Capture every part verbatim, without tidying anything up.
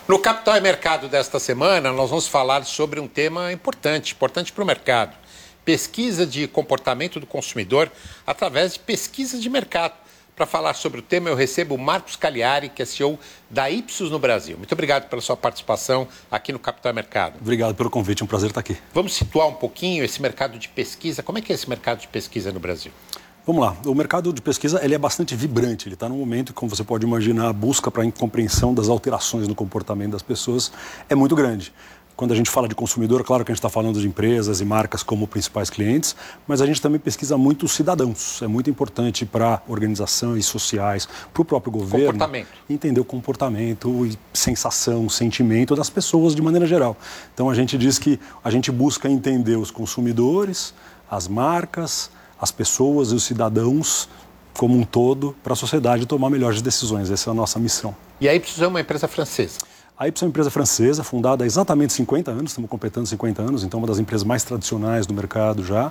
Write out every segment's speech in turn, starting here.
No Capital e Mercado desta semana, nós vamos falar sobre um tema importante, importante para o mercado. Pesquisa de comportamento do consumidor através de pesquisa de mercado. Para falar sobre o tema, eu recebo o Marcos Cagliari, que é C E O da Ipsos no Brasil. Muito obrigado pela sua participação aqui no Capital e Mercado. Obrigado pelo convite, é um prazer estar aqui. Vamos situar um pouquinho esse mercado de pesquisa. Como é que é esse mercado de pesquisa no Brasil? Vamos lá, o mercado de pesquisa ele é bastante vibrante, ele está num momento, como você pode imaginar, a busca para a compreensão das alterações no comportamento das pessoas é muito grande. Quando a gente fala de consumidor, claro que a gente está falando de empresas e marcas como principais clientes, mas a gente também pesquisa muito os cidadãos. É muito importante para organizações sociais, para o próprio governo, comportamento. Entender o comportamento, sensação, sentimento das pessoas de maneira geral. Então a gente diz que a gente busca entender os consumidores, as marcas, as pessoas e os cidadãos como um todo para a sociedade tomar melhores decisões. Essa é a nossa missão. E a Ipsos é uma empresa francesa? A Ipsos é uma empresa francesa, fundada há exatamente cinquenta anos, estamos completando cinquenta anos, então uma das empresas mais tradicionais do mercado já. Uh,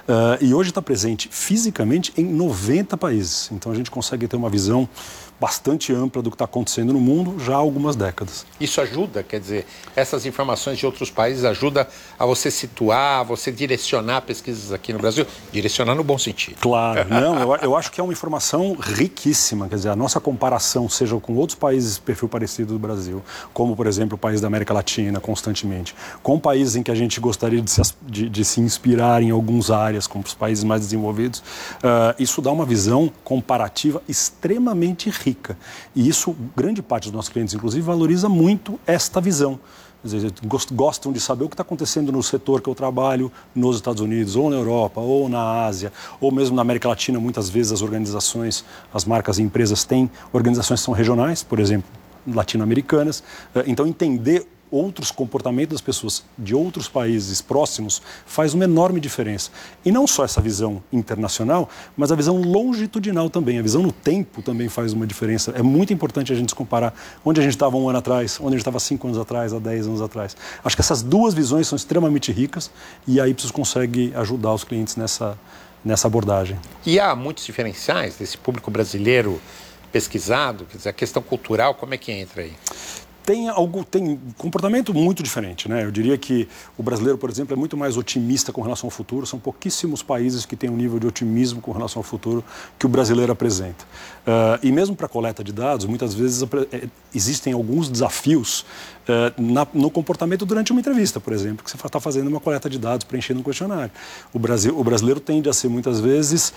e hoje está presente fisicamente em noventa países. Então a gente consegue ter uma visão bastante ampla do que está acontecendo no mundo já há algumas décadas. Isso ajuda, quer dizer, essas informações de outros países ajudam a você situar, a você direcionar pesquisas aqui no Brasil? Direcionar no bom sentido. Claro, não, eu, eu acho que é uma informação riquíssima, quer dizer, a nossa comparação, seja com outros países de perfil parecido do Brasil, como, por exemplo, o país da América Latina, constantemente, com países em que a gente gostaria de se, de, de se inspirar em algumas áreas, como os países mais desenvolvidos, uh, isso dá uma visão comparativa extremamente rica. rica. E isso, grande parte dos nossos clientes, inclusive, valoriza muito esta visão. Quer dizer, gostam de saber o que está acontecendo no setor que eu trabalho nos Estados Unidos, ou na Europa, ou na Ásia, ou mesmo na América Latina. Muitas vezes as organizações, as marcas e empresas têm organizações que são regionais, por exemplo, latino-americanas. Então, entender outros comportamentos das pessoas de outros países próximos faz uma enorme diferença. E não só essa visão internacional, mas a visão longitudinal também. A visão no tempo também faz uma diferença. É muito importante a gente se comparar onde a gente estava um ano atrás, onde a gente estava cinco anos atrás, há dez anos atrás. Acho que essas duas visões são extremamente ricas e a Ipsos consegue ajudar os clientes nessa, nessa abordagem. E há muitos diferenciais desse público brasileiro pesquisado? Quer dizer, a questão cultural, como é que entra aí? Tem, algo, tem comportamento muito diferente, né? Eu diria que o brasileiro, por exemplo, é muito mais otimista com relação ao futuro. São pouquíssimos países que têm um nível de otimismo com relação ao futuro que o brasileiro apresenta. Uh, e mesmo para a coleta de dados, muitas vezes existem alguns desafios uh, na, no comportamento durante uma entrevista, por exemplo, que você está fazendo uma coleta de dados, preenchendo um questionário. O, Brasil, o brasileiro tende a ser, muitas vezes,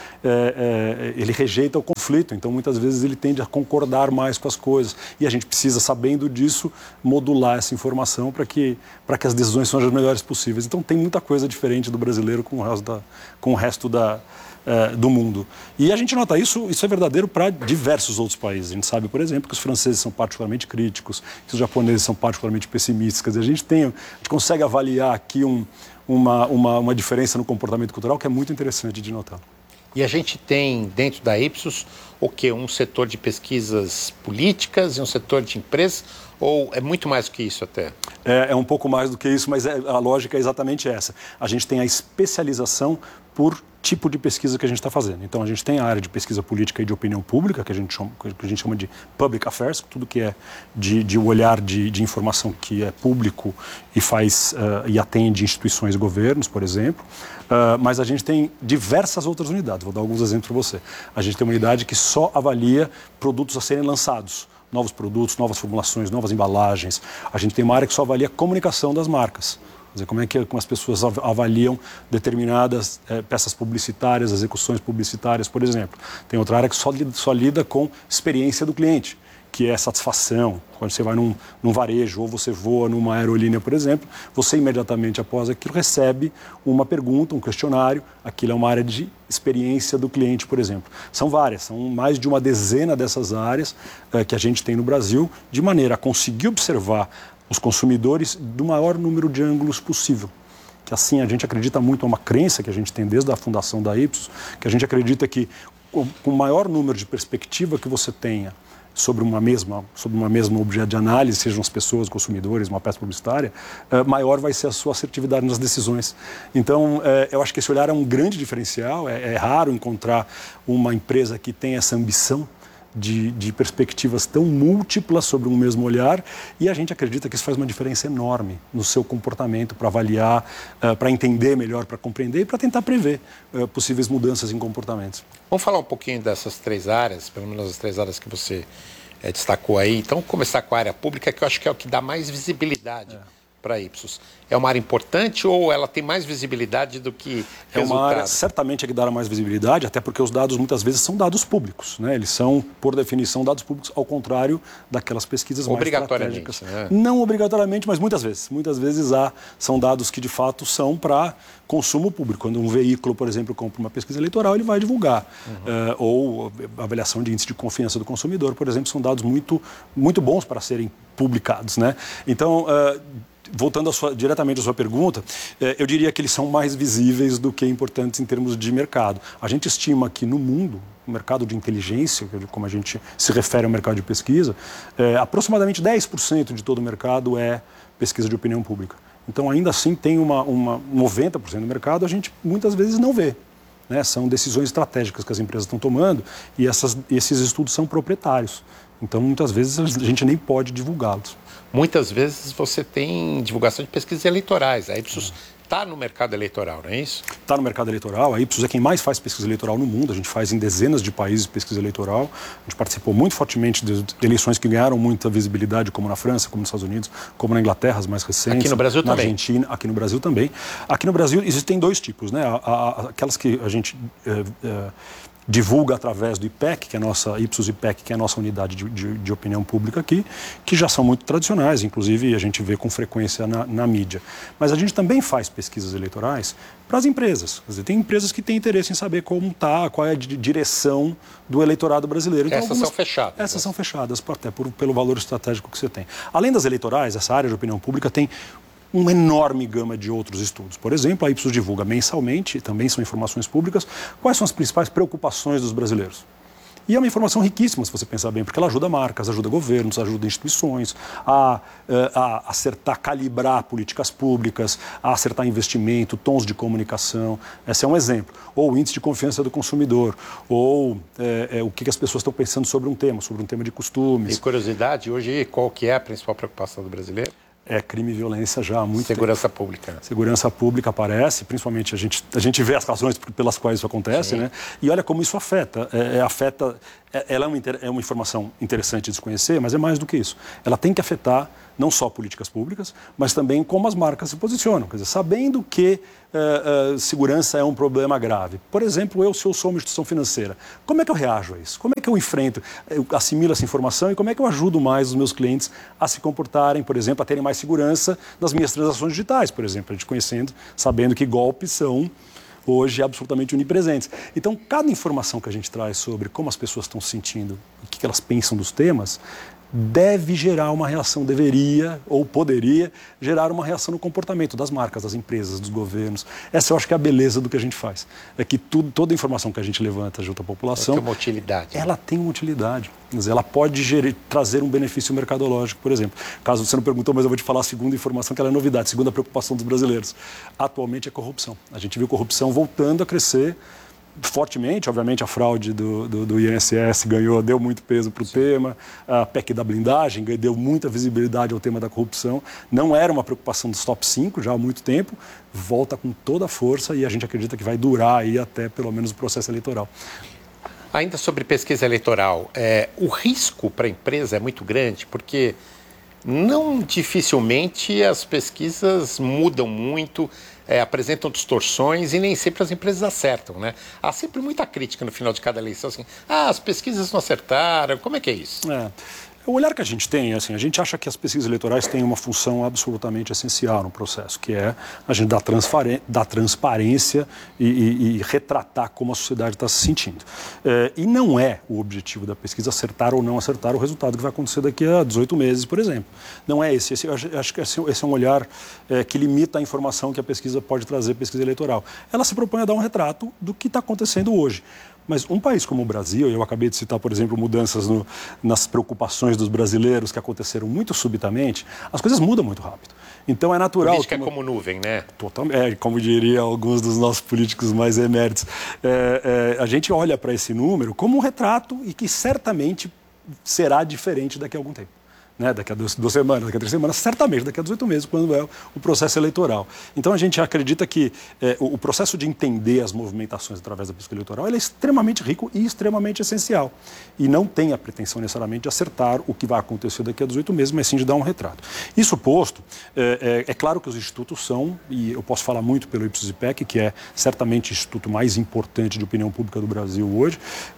é, é, ele rejeita o conflito, então muitas vezes ele tende a concordar mais com as coisas. E a gente precisa, sabendo disso, modular essa informação para que, para que as decisões sejam as melhores possíveis. Então tem muita coisa diferente do brasileiro com o resto, da, com o resto da, uh, do mundo. E a gente nota isso, isso é verdadeiro para diversos outros países. A gente sabe, por exemplo, que os franceses são particularmente críticos, que os japoneses são particularmente pessimistas. Quer dizer, a gente, tem, a gente consegue avaliar aqui um, uma, uma, uma diferença no comportamento cultural que é muito interessante de notar. E a gente tem dentro da Ipsos o quê? Um setor de pesquisas políticas e um setor de empresas? Ou é muito mais do que isso até? É, é um pouco mais do que isso, mas é, a lógica é exatamente essa. A gente tem a especialização por tipo de pesquisa que a gente está fazendo. Então, a gente tem a área de pesquisa política e de opinião pública, que a gente chama, que a gente chama de Public Affairs, tudo que é de, de olhar de, de informação que é público e, faz, uh, e atende instituições e governos, por exemplo. Uh, mas a gente tem diversas outras unidades. Vou dar alguns exemplos para você. A gente tem uma unidade que só avalia produtos a serem lançados. Novos produtos, novas formulações, novas embalagens. A gente tem uma área que só avalia a comunicação das marcas. Quer dizer, como é que como as pessoas avaliam determinadas é, peças publicitárias, execuções publicitárias, por exemplo. Tem outra área que só, só lida com experiência do cliente, que é satisfação. Quando você vai num, num varejo ou você voa numa aerolínea, por exemplo, você imediatamente após aquilo recebe uma pergunta, um questionário. Aquilo é uma área de experiência do cliente, por exemplo. São várias, são mais de uma dezena dessas áreas é, que a gente tem no Brasil, de maneira a conseguir observar os consumidores do maior número de ângulos possível. Que assim a gente acredita muito, é uma crença que a gente tem desde a fundação da Ipsos, que a gente acredita que com o maior número de perspectiva que você tenha sobre uma mesma, sobre uma mesma objeto de análise, sejam as pessoas, consumidores, uma peça publicitária, uh, maior vai ser a sua assertividade nas decisões. Então, uh, eu acho que esse olhar é um grande diferencial, é, é raro encontrar uma empresa que tem essa ambição de, de perspectivas tão múltiplas sobre um mesmo olhar, e a gente acredita que isso faz uma diferença enorme no seu comportamento para avaliar, uh, para entender melhor, para compreender e para tentar prever uh, possíveis mudanças em comportamentos. Vamos falar um pouquinho dessas três áreas, pelo menos as três áreas que você é, destacou aí. Então, vamos começar com a área pública, que eu acho que é o que dá mais visibilidade. É. Para a Ipsos. É uma área importante ou ela tem mais visibilidade do que resultado? É uma área, certamente, é que dá mais visibilidade, até porque os dados muitas vezes são dados públicos, né? Eles são, por definição, dados públicos, ao contrário daquelas pesquisas mais estratégicas. Né? Não obrigatoriamente, mas muitas vezes. Muitas vezes há, são dados que, de fato, são para consumo público. Quando um veículo, por exemplo, compra uma pesquisa eleitoral, ele vai divulgar. Uhum. Uh, ou avaliação de índice de confiança do consumidor, por exemplo, são dados muito, muito bons para serem publicados, né? Então, uh, voltando a sua, diretamente à sua pergunta, eh, eu diria que eles são mais visíveis do que importantes em termos de mercado. A gente estima que no mundo, o mercado de inteligência, como a gente se refere ao mercado de pesquisa, eh, aproximadamente dez por cento de todo o mercado é pesquisa de opinião pública. Então, ainda assim, tem uma, uma noventa por cento do mercado, a gente muitas vezes não vê. Né? São decisões estratégicas que as empresas estão tomando e essas, esses estudos são proprietários. Então, muitas vezes, a gente nem pode divulgá-los. Muitas vezes você tem divulgação de pesquisas eleitorais. A Ipsos está no mercado eleitoral, não é isso? Está no mercado eleitoral. A Ipsos é quem mais faz pesquisa eleitoral no mundo. A gente faz em dezenas de países pesquisa eleitoral. A gente participou muito fortemente de eleições que ganharam muita visibilidade, como na França, como nos Estados Unidos, como na Inglaterra, as mais recentes. Aqui no Brasil na também. Na Argentina, aqui no Brasil também. Aqui no Brasil existem dois tipos, né? A, a, aquelas que a gente... É, é, divulga através do I P E C, que é a nossa Ipsos I P E C, que é a nossa unidade de, de, de opinião pública aqui, que já são muito tradicionais, inclusive a gente vê com frequência na, na mídia. Mas a gente também faz pesquisas eleitorais para as empresas. Quer dizer, tem empresas que têm interesse em saber como está, qual é a direção do eleitorado brasileiro. Então, essas algumas, são fechadas. Essas né? são fechadas, até por, pelo valor estratégico que você tem. Além das eleitorais, essa área de opinião pública tem uma enorme gama de outros estudos. Por exemplo, a Ipsos divulga mensalmente, também são informações públicas, quais são as principais preocupações dos brasileiros. E é uma informação riquíssima, se você pensar bem, porque ela ajuda marcas, ajuda governos, ajuda instituições a, a acertar, calibrar políticas públicas, a acertar investimento, tons de comunicação. Esse é um exemplo. Ou o índice de confiança do consumidor, ou é, é, o que as pessoas estão pensando sobre um tema, sobre um tema de costumes. E curiosidade, hoje qual que é a principal preocupação do brasileiro? É crime e violência já há muito Segurança tempo. pública. Segurança pública aparece, principalmente a gente, a gente vê as razões pelas quais isso acontece, né? E olha como isso afeta. É, é, afeta é, ela é uma, é uma informação interessante de se conhecer, mas é mais do que isso. Ela tem que afetar não só políticas públicas, mas também como as marcas se posicionam. Quer dizer, sabendo que uh, uh, segurança é um problema grave. Por exemplo, eu, se eu sou uma instituição financeira, como é que eu reajo a isso? Como é que eu enfrento, eu assimilo essa informação e como é que eu ajudo mais os meus clientes a se comportarem, por exemplo, a terem mais segurança nas minhas transações digitais, por exemplo, a gente conhecendo, sabendo que golpes são hoje absolutamente onipresentes. Então, cada informação que a gente traz sobre como as pessoas estão se sentindo, o que elas pensam dos temas, deve gerar uma reação, deveria ou poderia gerar uma reação no comportamento das marcas, das empresas, dos governos. Essa eu acho que é a beleza do que a gente faz. É que tudo, toda a informação que a gente levanta junto à população... Tem uma utilidade. Ela tem uma utilidade. Quer dizer, ela pode gerir, trazer um benefício mercadológico, por exemplo. Caso você não perguntou, mas eu vou te falar a segunda informação, que ela é novidade, a segunda preocupação dos brasileiros. Atualmente é corrupção. A gente viu corrupção voltando a crescer fortemente. Obviamente, a fraude do, do, do I N S S ganhou, deu muito peso para o tema. A P E C da blindagem deu muita visibilidade ao tema da corrupção. Não era uma preocupação dos top cinco já há muito tempo. Volta com toda a força e a gente acredita que vai durar aí até pelo menos o processo eleitoral. Ainda sobre pesquisa eleitoral, é, o risco para a empresa é muito grande, porque não dificilmente as pesquisas mudam muito, é, apresentam distorções e nem sempre as empresas acertam, né? Há sempre muita crítica no final de cada eleição, assim, ah, as pesquisas não acertaram, como é que é isso? É. O olhar que a gente tem, assim, a gente acha que as pesquisas eleitorais têm uma função absolutamente essencial no processo, que é a gente dar, dar transparência e, e, e retratar como a sociedade está se sentindo. É, e não é o objetivo da pesquisa acertar ou não acertar o resultado que vai acontecer daqui a dezoito meses, por exemplo. Não é esse. esse eu acho que esse, esse é um olhar é, que limita a informação que a pesquisa pode trazer, pesquisa eleitoral. Ela se propõe a dar um retrato do que está acontecendo hoje. Mas um país como o Brasil, eu acabei de citar, por exemplo, mudanças no, nas preocupações dos brasileiros que aconteceram muito subitamente, as coisas mudam muito rápido. Então é natural... Política é como nuvem, né? Totalmente, é, como diria alguns dos nossos políticos mais eméritos. É, é, a gente olha para esse número como um retrato e que certamente será diferente daqui a algum tempo. Né, daqui a duas, duas semanas, daqui a três semanas, certamente daqui a dezoito meses, quando é o processo eleitoral. Então a gente acredita que é, o, o processo de entender as movimentações através da pesquisa eleitoral ele é extremamente rico e extremamente essencial. E não tem a pretensão necessariamente de acertar o que vai acontecer daqui a dezoito meses, mas sim de dar um retrato. Isso posto, é, é, é claro que os institutos são, e eu posso falar muito pelo Ipsos IPEC, que é certamente o instituto mais importante de opinião pública do Brasil hoje,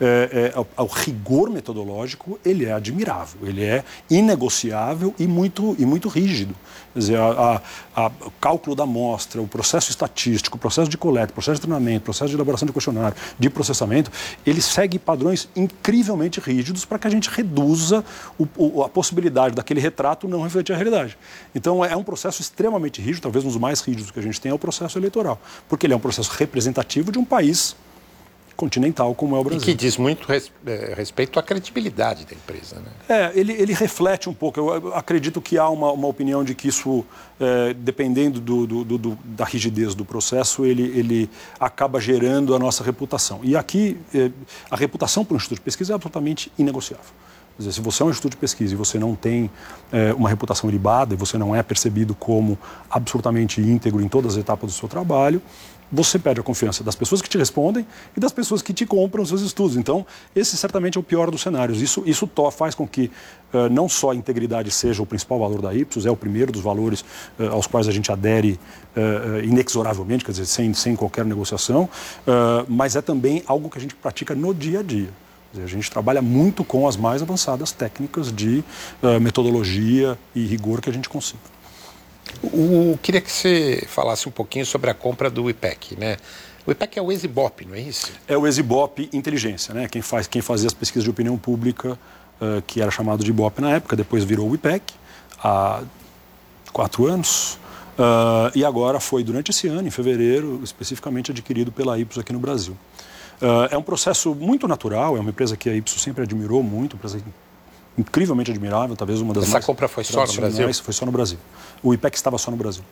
é, é, o rigor metodológico ele é admirável, ele é inegociável e muito, e muito rígido. Quer dizer, a, a, a, o cálculo da amostra, o processo estatístico, o processo de coleta, o processo de treinamento, o processo de elaboração de questionário, de processamento, ele segue padrões incrivelmente rígidos para que a gente reduza o, o, a possibilidade daquele retrato não refletir a realidade. Então, é um processo extremamente rígido, talvez um dos mais rígidos que a gente tem é o processo eleitoral, porque ele é um processo representativo de um país continental como é o Brasil. E que diz muito res, é, respeito à credibilidade da empresa, né? É, ele, ele reflete um pouco. Eu acredito que há uma, uma opinião de que isso, é, dependendo do, do, do, da rigidez do processo, ele, ele acaba gerando a nossa reputação. E aqui, é, a reputação para um instituto de pesquisa é absolutamente inegociável. Quer dizer, se você é um instituto de pesquisa e você não tem é, uma reputação ilibada e você não é percebido como absolutamente íntegro em todas as etapas do seu trabalho, você perde a confiança das pessoas que te respondem e das pessoas que te compram os seus estudos. Então, esse certamente é o pior dos cenários. Isso, isso faz com que uh, não só a integridade seja o principal valor da Ipsos, é o primeiro dos valores uh, aos quais a gente adere uh, inexoravelmente, quer dizer, sem, sem qualquer negociação, uh, mas é também algo que a gente pratica no dia a dia. Quer dizer, a gente trabalha muito com as mais avançadas técnicas de uh, metodologia e rigor que a gente consiga. O, queria que você falasse um pouquinho sobre a compra do IPEC, né? O IPEC é o Exibop, não é isso? É o Exibop Inteligência, né? Quem, faz, quem fazia as pesquisas de opinião pública, uh, que era chamado de Ibope na época, depois virou o IPEC, há quatro anos, uh, e agora foi durante esse ano, em fevereiro, especificamente adquirido pela Ipsos aqui no Brasil. Uh, é um processo muito natural, é uma empresa que a Ipsos sempre admirou muito, uma empresa incrivelmente admirável, talvez uma das Essa mais... Essa compra foi só no Brasil? Foi só no Brasil. O IPEC estava só no Brasil.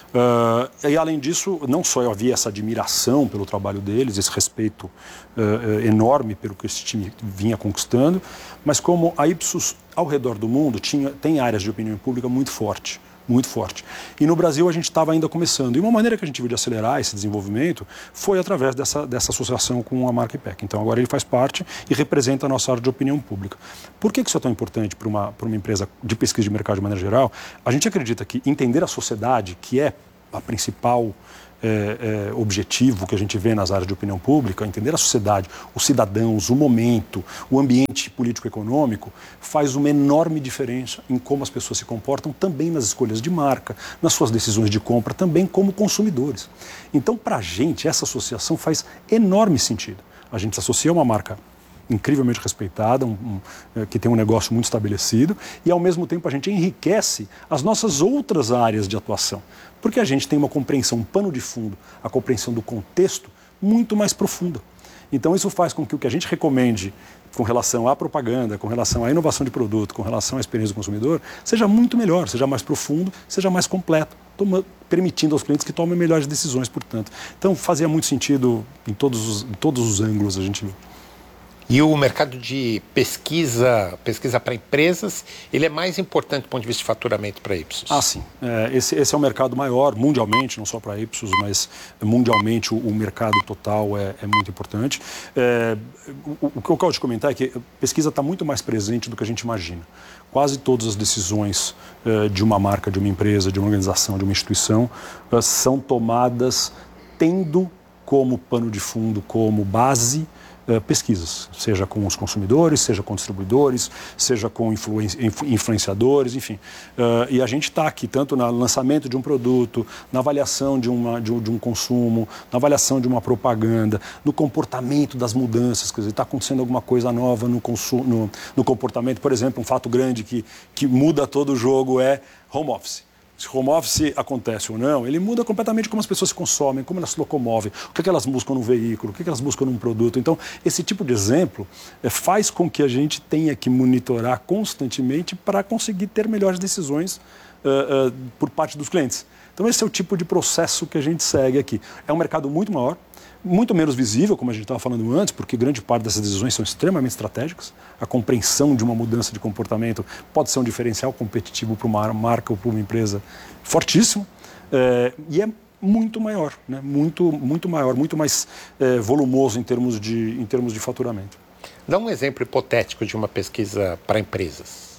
Uh, e, além disso, não só havia essa admiração pelo trabalho deles, esse respeito uh, enorme pelo que esse time vinha conquistando, mas como a Ipsos, ao redor do mundo, tinha, tem áreas de opinião pública muito forte. muito forte. E no Brasil a gente estava ainda começando. E uma maneira que a gente viu de acelerar esse desenvolvimento foi através dessa, dessa associação com a marca IPEC. Então agora ele faz parte e representa a nossa área de opinião pública. Por que isso é tão importante para uma, para uma empresa de pesquisa de mercado de maneira geral? A gente acredita que entender a sociedade, que é a principal É, é, objetivo que a gente vê nas áreas de opinião pública, entender a sociedade, os cidadãos, o momento, o ambiente político-econômico, faz uma enorme diferença em como as pessoas se comportam também nas escolhas de marca, nas suas decisões de compra, também como consumidores. Então, para a gente, essa associação faz enorme sentido. A gente se associa a uma marca incrivelmente respeitada, um, um, que tem um negócio muito estabelecido e, ao mesmo tempo, a gente enriquece as nossas outras áreas de atuação, porque a gente tem uma compreensão, um pano de fundo, a compreensão do contexto muito mais profunda. Então, isso faz com que o que a gente recomende com relação à propaganda, com relação à inovação de produto, com relação à experiência do consumidor, seja muito melhor, seja mais profundo, seja mais completo, toma, permitindo aos clientes que tomem melhores decisões, portanto. Então, fazia muito sentido em todos os, em todos os ângulos, a gente viu. E o mercado de pesquisa, pesquisa para empresas, ele é mais importante do ponto de vista de faturamento para a Ipsos? Ah, sim. É, esse, esse é o mercado maior, mundialmente, não só para a Ipsos, mas mundialmente o, o mercado total é, é muito importante. É, o, o que eu acabo de comentar é que a pesquisa está muito mais presente do que a gente imagina. Quase todas as decisões é, de uma marca, de uma empresa, de uma organização, de uma instituição, é, são tomadas tendo como pano de fundo, como base, Uh, pesquisas, seja com os consumidores, seja com distribuidores, seja com influen influenciadores, enfim. Uh, e a gente está aqui tanto no lançamento de um produto, na avaliação de, uma, de, um, de um consumo, na avaliação de uma propaganda, no comportamento das mudanças, quer dizer, está acontecendo alguma coisa nova no, consumo, no, no comportamento. Por exemplo, um fato grande que, que muda todo o jogo é home office. se home office acontece ou não, ele muda completamente como as pessoas se consomem, como elas se locomovem, o que, é que elas buscam num veículo, o que, é que elas buscam num produto. Então, esse tipo de exemplo é, faz com que a gente tenha que monitorar constantemente para conseguir ter melhores decisões uh, uh, por parte dos clientes. Então, esse é o tipo de processo que a gente segue aqui. É um mercado muito maior, muito menos visível, como a gente estava falando antes, porque grande parte dessas decisões são extremamente estratégicas. A compreensão de uma mudança de comportamento pode ser um diferencial competitivo para uma marca ou para uma empresa fortíssimo. É, e é muito maior, né? muito, muito maior, muito mais é, volumoso em termos, de, em termos de faturamento. Dá um exemplo hipotético de uma pesquisa para empresas.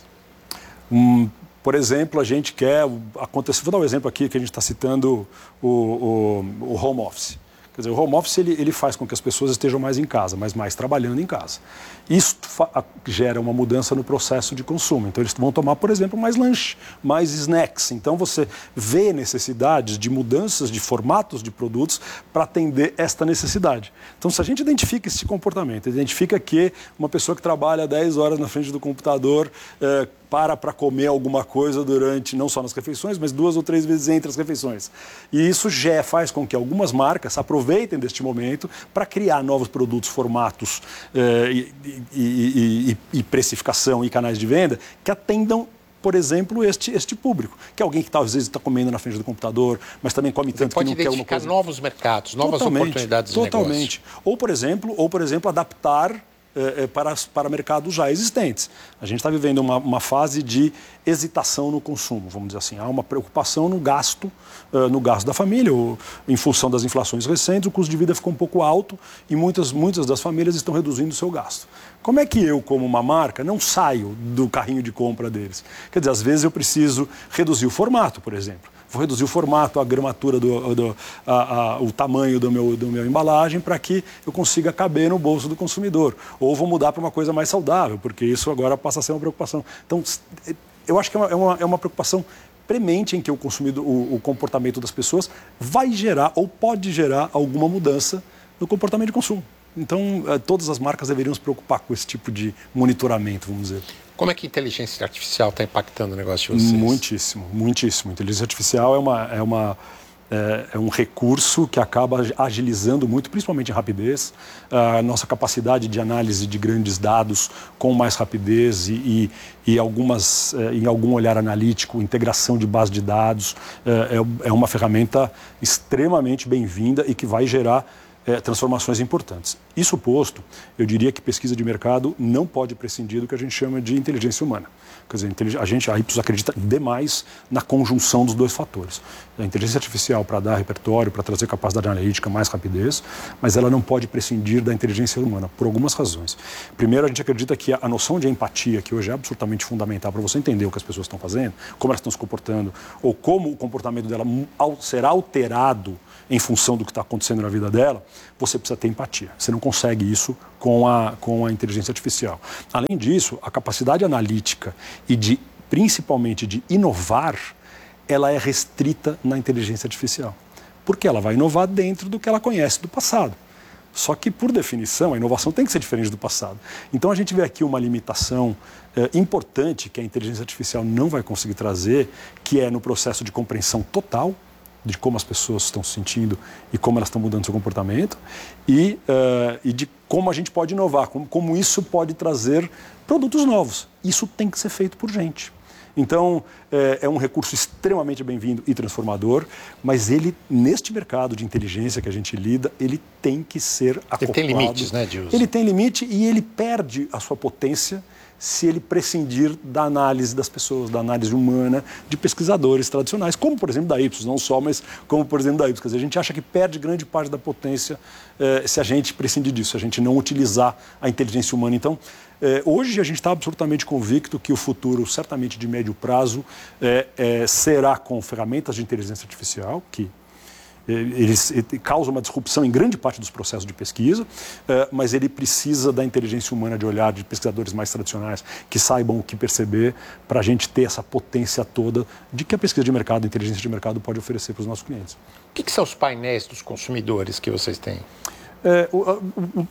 Hum, Por exemplo, a gente quer acontecer. Vou dar um exemplo aqui que a gente está citando o, o, o home office. Quer dizer, o home office ele, ele faz com que as pessoas estejam mais em casa, mas mais trabalhando em casa. Isso gera uma mudança no processo de consumo. Então, eles vão tomar, por exemplo, mais lanche, mais snacks. Então, você vê necessidades de mudanças de formatos de produtos para atender esta necessidade. Então, se a gente identifica esse comportamento, identifica que uma pessoa que trabalha dez horas na frente do computador é, para para comer alguma coisa durante, não só nas refeições, mas duas ou três vezes entre as refeições. E isso já faz com que algumas marcas aproveitem deste momento para criar novos produtos, formatos eh, e, e, e, e, e precificação e canais de venda que atendam, por exemplo, este, este público, que é alguém que tá, às vezes está comendo na frente do computador, mas também come tanto que não quer uma coisa... Pode identificar novos mercados, novas totalmente, oportunidades de totalmente. negócio. Ou, por exemplo, ou, por exemplo, adaptar É, para, para mercados já existentes. A gente está vivendo uma, uma fase de hesitação no consumo, vamos dizer assim. Há uma preocupação no gasto, uh, no gasto da família, ou, em função das inflações recentes, o custo de vida ficou um pouco alto e muitas, muitas das famílias estão reduzindo o seu gasto. Como é que eu, como uma marca, não saio do carrinho de compra deles? Quer dizer, às vezes eu preciso reduzir o formato, por exemplo. Vou reduzir o formato, a gramatura, do, do, a, a, o tamanho do meu, do meu embalagem para que eu consiga caber no bolso do consumidor. Ou vou mudar para uma coisa mais saudável, porque isso agora passa a ser uma preocupação. Então, eu acho que é uma, é uma, é uma preocupação premente em que o, consumidor, o, o comportamento das pessoas vai gerar ou pode gerar alguma mudança no comportamento de consumo. Então, todas as marcas deveriam se preocupar com esse tipo de monitoramento, vamos dizer. Como é que a inteligência artificial está impactando o negócio de vocês? Muitíssimo, muitíssimo. Inteligência artificial é, uma, é, uma, é, é um recurso que acaba agilizando muito, principalmente em rapidez, a nossa capacidade de análise de grandes dados com mais rapidez e, e, e algumas, em algum olhar analítico, integração de base de dados. É, é uma ferramenta extremamente bem-vinda e que vai gerar É, transformações importantes. Isso posto, eu diria que pesquisa de mercado não pode prescindir do que a gente chama de inteligência humana. Quer dizer, a gente, a Ipsos acredita demais na conjunção dos dois fatores. A inteligência artificial para dar repertório, para trazer capacidade analítica, mais rapidez, mas ela não pode prescindir da inteligência humana, por algumas razões. Primeiro, a gente acredita que a noção de empatia, que hoje é absolutamente fundamental para você entender o que as pessoas estão fazendo, como elas estão se comportando, ou como o comportamento dela será alterado em função do que está acontecendo na vida dela, você precisa ter empatia. Você não consegue isso com a, com a inteligência artificial. Além disso, a capacidade analítica e de, principalmente de inovar, ela é restrita na inteligência artificial. Porque ela vai inovar dentro do que ela conhece do passado. Só que, por definição, a inovação tem que ser diferente do passado. Então, a gente vê aqui uma limitação eh, importante que a inteligência artificial não vai conseguir trazer, que é no processo de compreensão total de como as pessoas estão se sentindo e como elas estão mudando seu comportamento e, uh, e de como a gente pode inovar, como, como isso pode trazer produtos novos. Isso tem que ser feito por gente. Então, é, é um recurso extremamente bem-vindo e transformador, mas ele, neste mercado de inteligência que a gente lida, ele tem que ser acoplado. Ele tem limites, né, de uso? Ele tem limite e ele perde a sua potência se ele prescindir da análise das pessoas, da análise humana de pesquisadores tradicionais, como, por exemplo, da Ipsos, não só, mas como, por exemplo, da Ipsos. Quer dizer, a gente acha que perde grande parte da potência eh, se a gente prescindir disso, se a gente não utilizar a inteligência humana. Então, eh, hoje a gente está absolutamente convicto que o futuro, certamente de médio prazo, eh, eh, será com ferramentas de inteligência artificial, que eles causam uma disrupção em grande parte dos processos de pesquisa, mas ele precisa da inteligência humana de olhar de pesquisadores mais tradicionais que saibam o que perceber para a gente ter essa potência toda de que a pesquisa de mercado, a inteligência de mercado pode oferecer para os nossos clientes. O que, que são os painéis dos consumidores que vocês têm? É, o, o,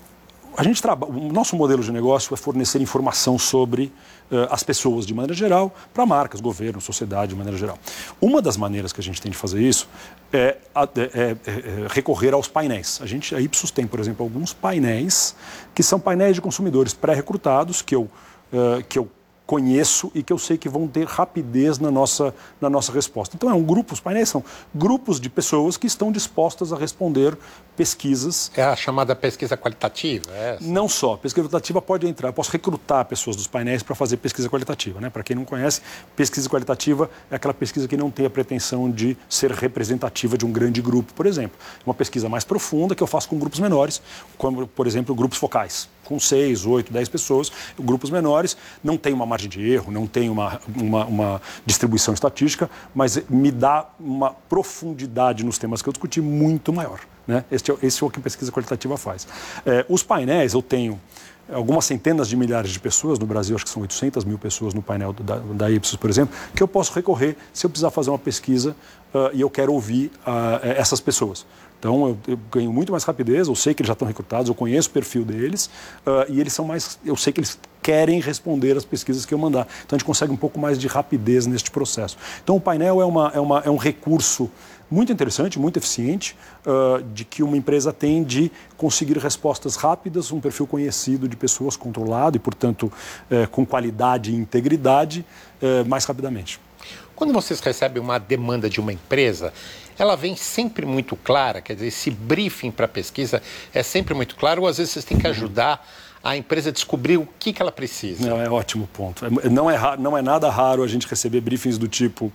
A gente trabalha, o nosso modelo de negócio é fornecer informação sobre uh, as pessoas de maneira geral, para marcas, governo, sociedade de maneira geral. Uma das maneiras que a gente tem de fazer isso é, é, é, é recorrer aos painéis. A gente, a Ipsos tem, por exemplo, alguns painéis que são painéis de consumidores pré-recrutados que eu, uh, que eu conheço e que eu sei que vão ter rapidez na nossa, na nossa resposta. Então, é um grupo, os painéis são grupos de pessoas que estão dispostas a responder pesquisas. É a chamada pesquisa qualitativa? É essa? Não só. Pesquisa qualitativa pode entrar, eu posso recrutar pessoas dos painéis para fazer pesquisa qualitativa, né? Para quem não conhece, pesquisa qualitativa é aquela pesquisa que não tem a pretensão de ser representativa de um grande grupo, por exemplo. Uma pesquisa mais profunda que eu faço com grupos menores, como, por exemplo, grupos focais, com seis, oito, dez pessoas, grupos menores, não tem uma margem de erro, não tem uma, uma, uma distribuição estatística, mas me dá uma profundidade nos temas que eu discuti muito maior. Né? Esse, é, esse é o que a pesquisa qualitativa faz. É, os painéis, eu tenho algumas centenas de milhares de pessoas, no Brasil acho que são oitocentas mil pessoas no painel da, da Ipsos, por exemplo, que eu posso recorrer se eu precisar fazer uma pesquisa uh, e eu quero ouvir uh, essas pessoas. Então, eu, eu ganho muito mais rapidez, eu sei que eles já estão recrutados, eu conheço o perfil deles uh, e eles são mais, eu sei que eles querem responder às pesquisas que eu mandar. Então, a gente consegue um pouco mais de rapidez neste processo. Então, o painel é, uma, é, uma, é um recurso muito interessante, muito eficiente, uh, de que uma empresa tem de conseguir respostas rápidas, um perfil conhecido de pessoas controlado e, portanto, uh, com qualidade e integridade, uh, mais rapidamente. Quando vocês recebem uma demanda de uma empresa, ela vem sempre muito clara, quer dizer, esse briefing para pesquisa é sempre muito claro, ou às vezes vocês têm que ajudar a empresa a descobrir o que, que ela precisa? Não, é um ótimo ponto. É, não, é raro, não é nada raro a gente receber briefings do tipo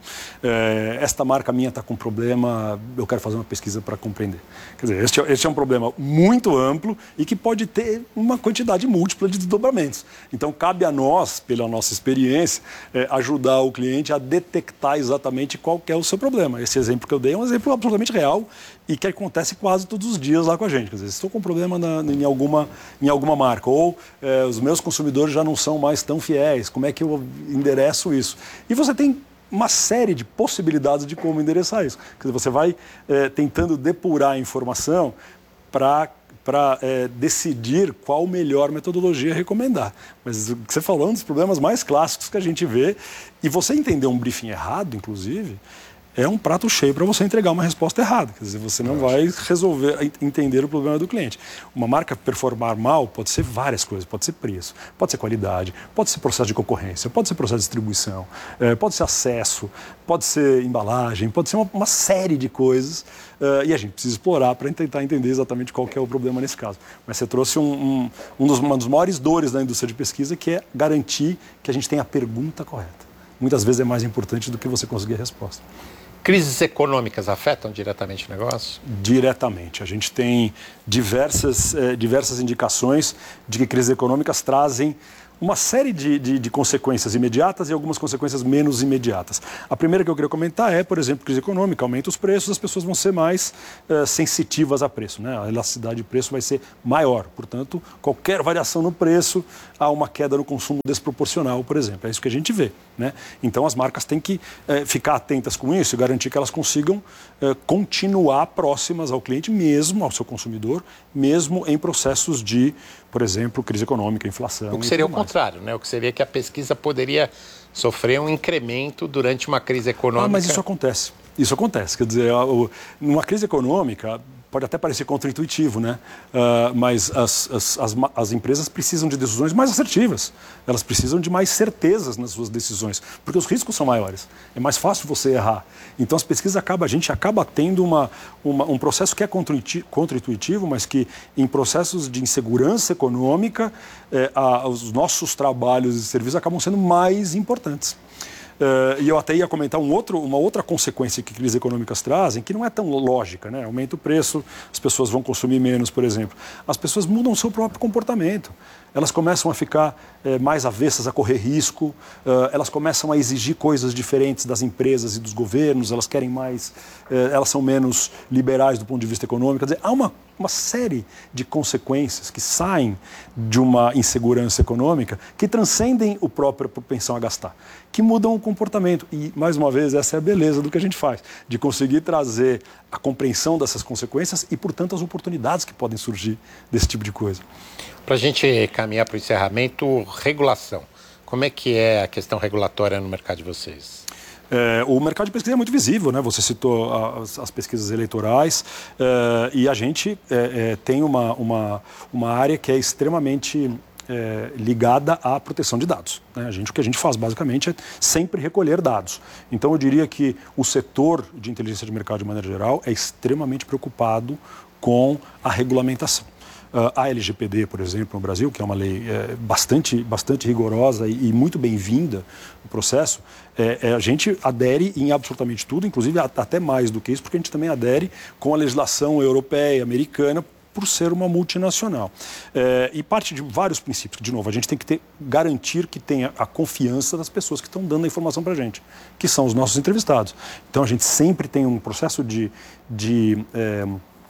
é, esta marca minha está com problema, eu quero fazer uma pesquisa para compreender. Quer dizer, este, este é um problema muito amplo e que pode ter uma quantidade múltipla de desdobramentos. Então, cabe a nós, pela nossa experiência, é, ajudar o cliente a detectar exatamente qual que é o seu problema. Esse exemplo que eu dei é um exemplo absolutamente real e que acontece quase todos os dias lá com a gente. Quer dizer, estou com um problema na, em, alguma, em alguma marca, ou é, os meus consumidores já não são mais tão fiéis, como é que eu endereço isso? E você tem uma série de possibilidades de como endereçar isso. Quer dizer, você vai é, tentando depurar a informação para para é, decidir qual melhor metodologia recomendar. Mas o que você falou é um dos problemas mais clássicos que a gente vê, e você entender um briefing errado, inclusive, é um prato cheio para você entregar uma resposta errada. Quer dizer, você não vai resolver, entender o problema do cliente. Uma marca performar mal pode ser várias coisas. Pode ser preço, pode ser qualidade, pode ser processo de concorrência, pode ser processo de distribuição, pode ser acesso, pode ser embalagem, pode ser uma, uma série de coisas. E a gente precisa explorar para tentar entender exatamente qual que é o problema nesse caso. Mas você trouxe um, um, um dos, uma das maiores dores da indústria de pesquisa, que é garantir que a gente tenha a pergunta correta. Muitas vezes é mais importante do que você conseguir a resposta. Crises econômicas afetam diretamente o negócio? Diretamente. A gente tem diversas, eh, diversas indicações de que crises econômicas trazem uma série de, de, de consequências imediatas e algumas consequências menos imediatas. A primeira que eu queria comentar é, por exemplo, crise econômica, aumenta os preços, as pessoas vão ser mais eh, sensitivas a preço, né? A elasticidade de preço vai ser maior. Portanto, qualquer variação no preço, há uma queda no consumo desproporcional, por exemplo. É isso que a gente vê, né? Então, as marcas têm que eh, ficar atentas com isso e garantir que elas consigam eh, continuar próximas ao cliente, mesmo ao seu consumidor, mesmo em processos de, por exemplo, crise econômica, inflação. O que seria o contrário, né? O que seria que a pesquisa poderia sofrer um incremento durante uma crise econômica. Ah, mas isso acontece. Isso acontece. Quer dizer, numa crise econômica, pode até parecer contraintuitivo, né? Uh, mas as, as, as, as empresas precisam de decisões mais assertivas. Elas precisam de mais certezas nas suas decisões, porque os riscos são maiores. É mais fácil você errar. Então, as pesquisas acabam, a gente acaba tendo uma, uma, um processo que é contraintuitivo, mas que em processos de insegurança econômica, eh, a, os nossos trabalhos e serviços acabam sendo mais importantes. Uh, e eu até ia comentar um outro, uma outra consequência que crises econômicas trazem, que não é tão lógica, né? Aumenta o preço, as pessoas vão consumir menos, por exemplo. As pessoas mudam o seu próprio comportamento. Elas começam a ficar eh, mais avessas a correr risco, uh, elas começam a exigir coisas diferentes das empresas e dos governos, elas querem mais, eh, elas são menos liberais do ponto de vista econômico. Quer dizer, há uma uma série de consequências que saem de uma insegurança econômica que transcendem a própria propensão a gastar, que mudam o comportamento. E, mais uma vez, essa é a beleza do que a gente faz, de conseguir trazer a compreensão dessas consequências e, portanto, as oportunidades que podem surgir desse tipo de coisa. Para a gente caminhar para o encerramento, regulação. Como é que é a questão regulatória no mercado de vocês? É, o mercado de pesquisa é muito visível, né? Você citou as, as pesquisas eleitorais é, e a gente é, é, tem uma, uma, uma área que é extremamente é, ligada à proteção de dados, né? A gente, o que a gente faz basicamente é sempre recolher dados. Então eu diria que o setor de inteligência de mercado de maneira geral é extremamente preocupado com a regulamentação. Uh, a L G P D, por exemplo, no Brasil, que é uma lei é, bastante, bastante rigorosa e, e muito bem-vinda no processo, é, é, a gente adere em absolutamente tudo, inclusive até mais do que isso, porque a gente também adere com a legislação europeia, americana, por ser uma multinacional. É, e parte de vários princípios. De novo, a gente tem que ter, garantir que tenha a confiança das pessoas que estão dando a informação para a gente, que são os nossos entrevistados. Então, a gente sempre tem um processo de... de é,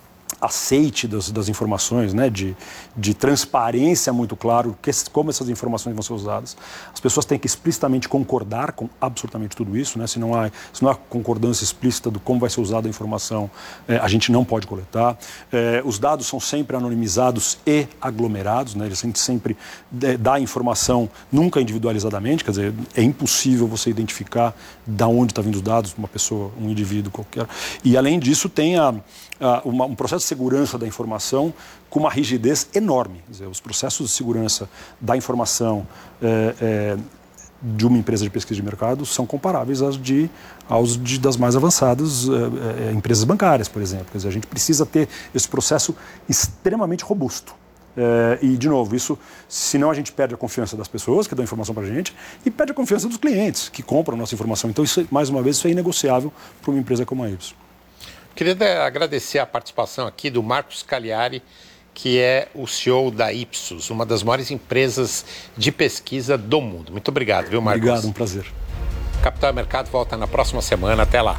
aceite das, das informações, né, de, de transparência muito claro, que, como essas informações vão ser usadas. As pessoas têm que explicitamente concordar com absolutamente tudo isso, né, se não há, se não há concordância explícita do como vai ser usada a informação, é, a gente não pode coletar. É, os dados são sempre anonimizados e aglomerados, né, eles sempre dá a informação nunca individualizadamente, quer dizer, é impossível você identificar de onde está vindo os dados, uma pessoa, um indivíduo qualquer. E além disso tem a, a, uma, um processo de segurança da informação com uma rigidez enorme. Quer dizer, os processos de segurança da informação é, é, de uma empresa de pesquisa de mercado são comparáveis aos, de, aos de, das mais avançadas é, é, empresas bancárias, por exemplo. Quer dizer, a gente precisa ter esse processo extremamente robusto. É, e, de novo, isso, senão a gente perde a confiança das pessoas que dão informação para a gente e perde a confiança dos clientes que compram a nossa informação. Então, isso, mais uma vez, isso é inegociável para uma empresa como a Ipsos. Queria agradecer a participação aqui do Marcos Cagliari, que é o C E O da Ipsos, uma das maiores empresas de pesquisa do mundo. Muito obrigado, viu, Marcos? Obrigado, um prazer. Capital Mercado volta na próxima semana. Até lá.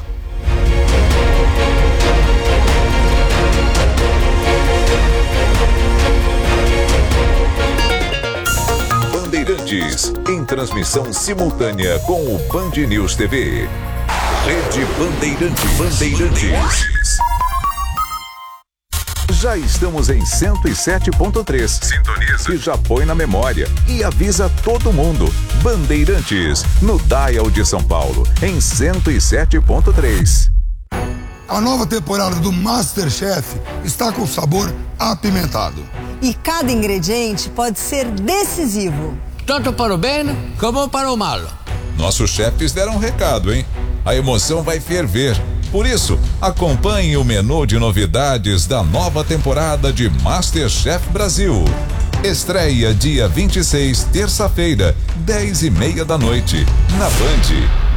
Bandeirantes, em transmissão simultânea com o Band News T V. Rede Bandeirantes. Bandeirantes. Já estamos em cento e sete ponto três. Sintoniza. E já põe na memória. E avisa todo mundo. Bandeirantes, no Dial de São Paulo, em cento e sete ponto três. A nova temporada do MasterChef está com sabor apimentado. E cada ingrediente pode ser decisivo. Tanto para o bem como para o mal. Nossos chefes deram um recado, hein? A emoção vai ferver. Por isso, acompanhe o menu de novidades da nova temporada de MasterChef Brasil. Estreia dia vinte e seis, terça-feira, dez e meia da noite, na Band.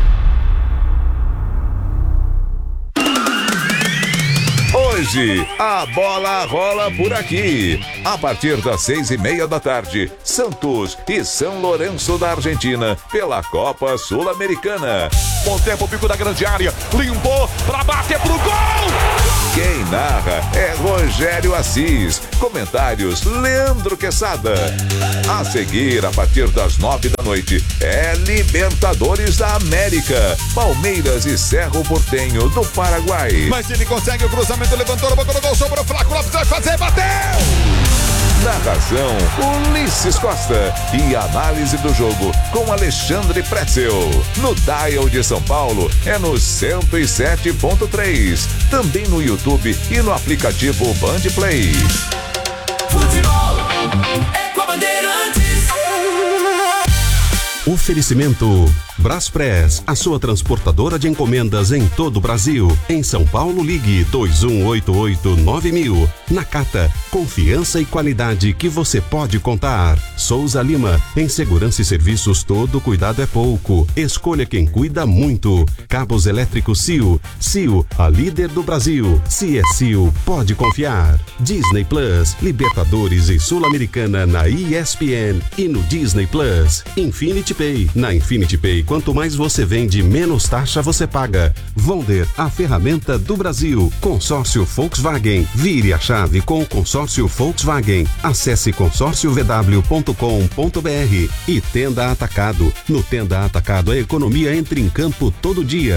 Hoje, a bola rola por aqui. A partir das seis e meia da tarde, Santos e São Lourenço da Argentina, pela Copa Sul-Americana. Bom tempo, pico da grande área, limpou pra bater pro gol! Quem narra é Rogério Assis. Comentários, Leandro Quesada. A seguir, a partir das nove da noite, é Libertadores da América. Palmeiras e Cerro Porteño do Paraguai. Mas ele consegue o cruzamento, levantou, botou no gol, sobrou, Flaco Lopes vai fazer, bateu! Narração, Ulisses Costa. E análise do jogo com Alexandre Pretzel. No Dial de São Paulo é no cento e sete ponto três. Também no YouTube e no aplicativo Band Play. Futebol é com a Bandeirantes. Oferecimento Braspress, a sua transportadora de encomendas em todo o Brasil. Em São Paulo, ligue dois um oito oito nove mil. Nakata, confiança e qualidade que você pode contar. Souza Lima, em segurança e serviços todo cuidado é pouco. Escolha quem cuida muito. Cabos elétricos C I O. C I O, a líder do Brasil. Se é C I O, pode confiar. Disney Plus, Libertadores e Sul-Americana na E S P N e no Disney Plus. Infinity Pay, na Infinity Pay quanto mais você vende, menos taxa você paga. Vonder, a ferramenta do Brasil. Consórcio Volkswagen. Vire a chave com o consórcio Volkswagen. Acesse consórcio v w ponto com ponto b r. E Tenda Atacado. No Tenda Atacado, a economia entra em campo todo dia.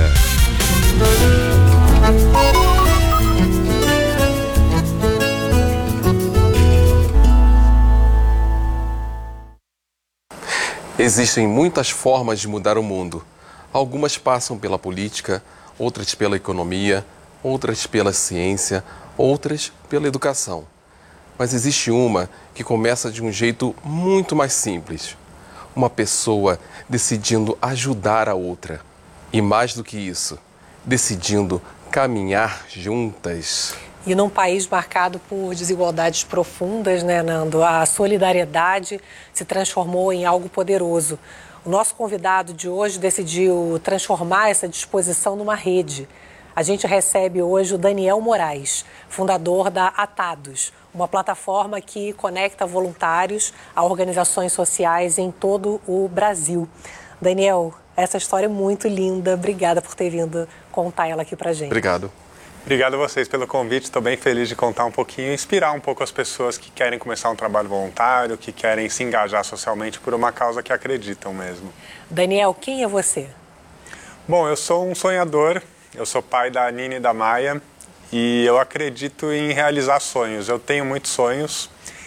Existem muitas formas de mudar o mundo. Algumas passam pela política, outras pela economia, outras pela ciência, outras pela educação. Mas existe uma que começa de um jeito muito mais simples. Uma pessoa decidindo ajudar a outra. E mais do que isso, decidindo caminhar juntas. E num país marcado por desigualdades profundas, né, Nando? A solidariedade se transformou em algo poderoso. O nosso convidado de hoje decidiu transformar essa disposição numa rede. A gente recebe hoje o Daniel Moraes, fundador da Atados, uma plataforma que conecta voluntários a organizações sociais em todo o Brasil. Daniel, essa história é muito linda. Obrigada por ter vindo contar ela aqui pra gente. Obrigado. Obrigado a vocês pelo convite, estou bem feliz de contar um pouquinho e inspirar um pouco as pessoas que querem começar um trabalho voluntário, que querem se engajar socialmente por uma causa que acreditam mesmo. Daniel, quem é você? Bom, eu sou um sonhador, eu sou pai da Nina e da Maia e eu acredito em realizar sonhos. Eu tenho muitos sonhos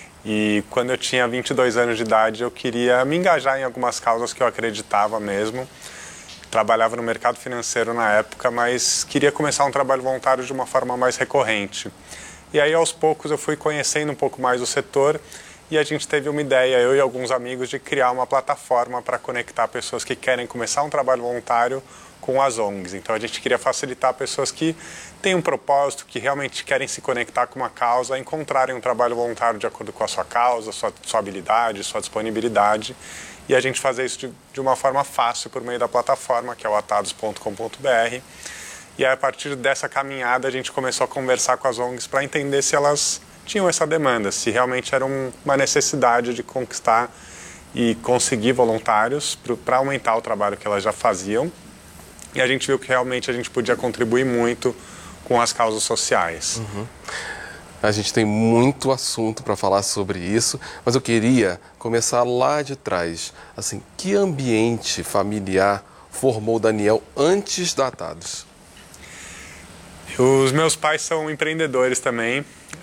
e quando eu tinha vinte e dois anos de idade eu queria me engajar em algumas causas que eu acreditava mesmo. Trabalhava no mercado financeiro na época, mas queria começar um trabalho voluntário de uma forma mais recorrente. E aí, aos poucos, eu fui conhecendo um pouco mais o setor e a gente teve uma ideia, eu e alguns amigos, de criar uma plataforma para conectar pessoas que querem começar um trabalho voluntário com as O N Gs. Então, a gente queria facilitar pessoas que têm um propósito, que realmente querem se conectar com uma causa, a encontrarem um trabalho voluntário de acordo com a sua causa, sua, sua habilidade, sua disponibilidade. E a gente fazer isso de, de uma forma fácil por meio da plataforma, que é o atados ponto com ponto b r. E aí, a partir dessa caminhada, a gente começou a conversar com as O N Gs para entender se elas tinham essa demanda, se realmente era um, uma necessidade de conquistar e conseguir voluntários para aumentar o trabalho que elas já faziam. E a gente viu que realmente a gente podia contribuir muito com as causas sociais. Uhum. A gente tem muito assunto para falar sobre isso, mas eu queria começar lá de trás. Assim, que ambiente familiar formou o Daniel antes da Atados? Os meus pais são empreendedores também.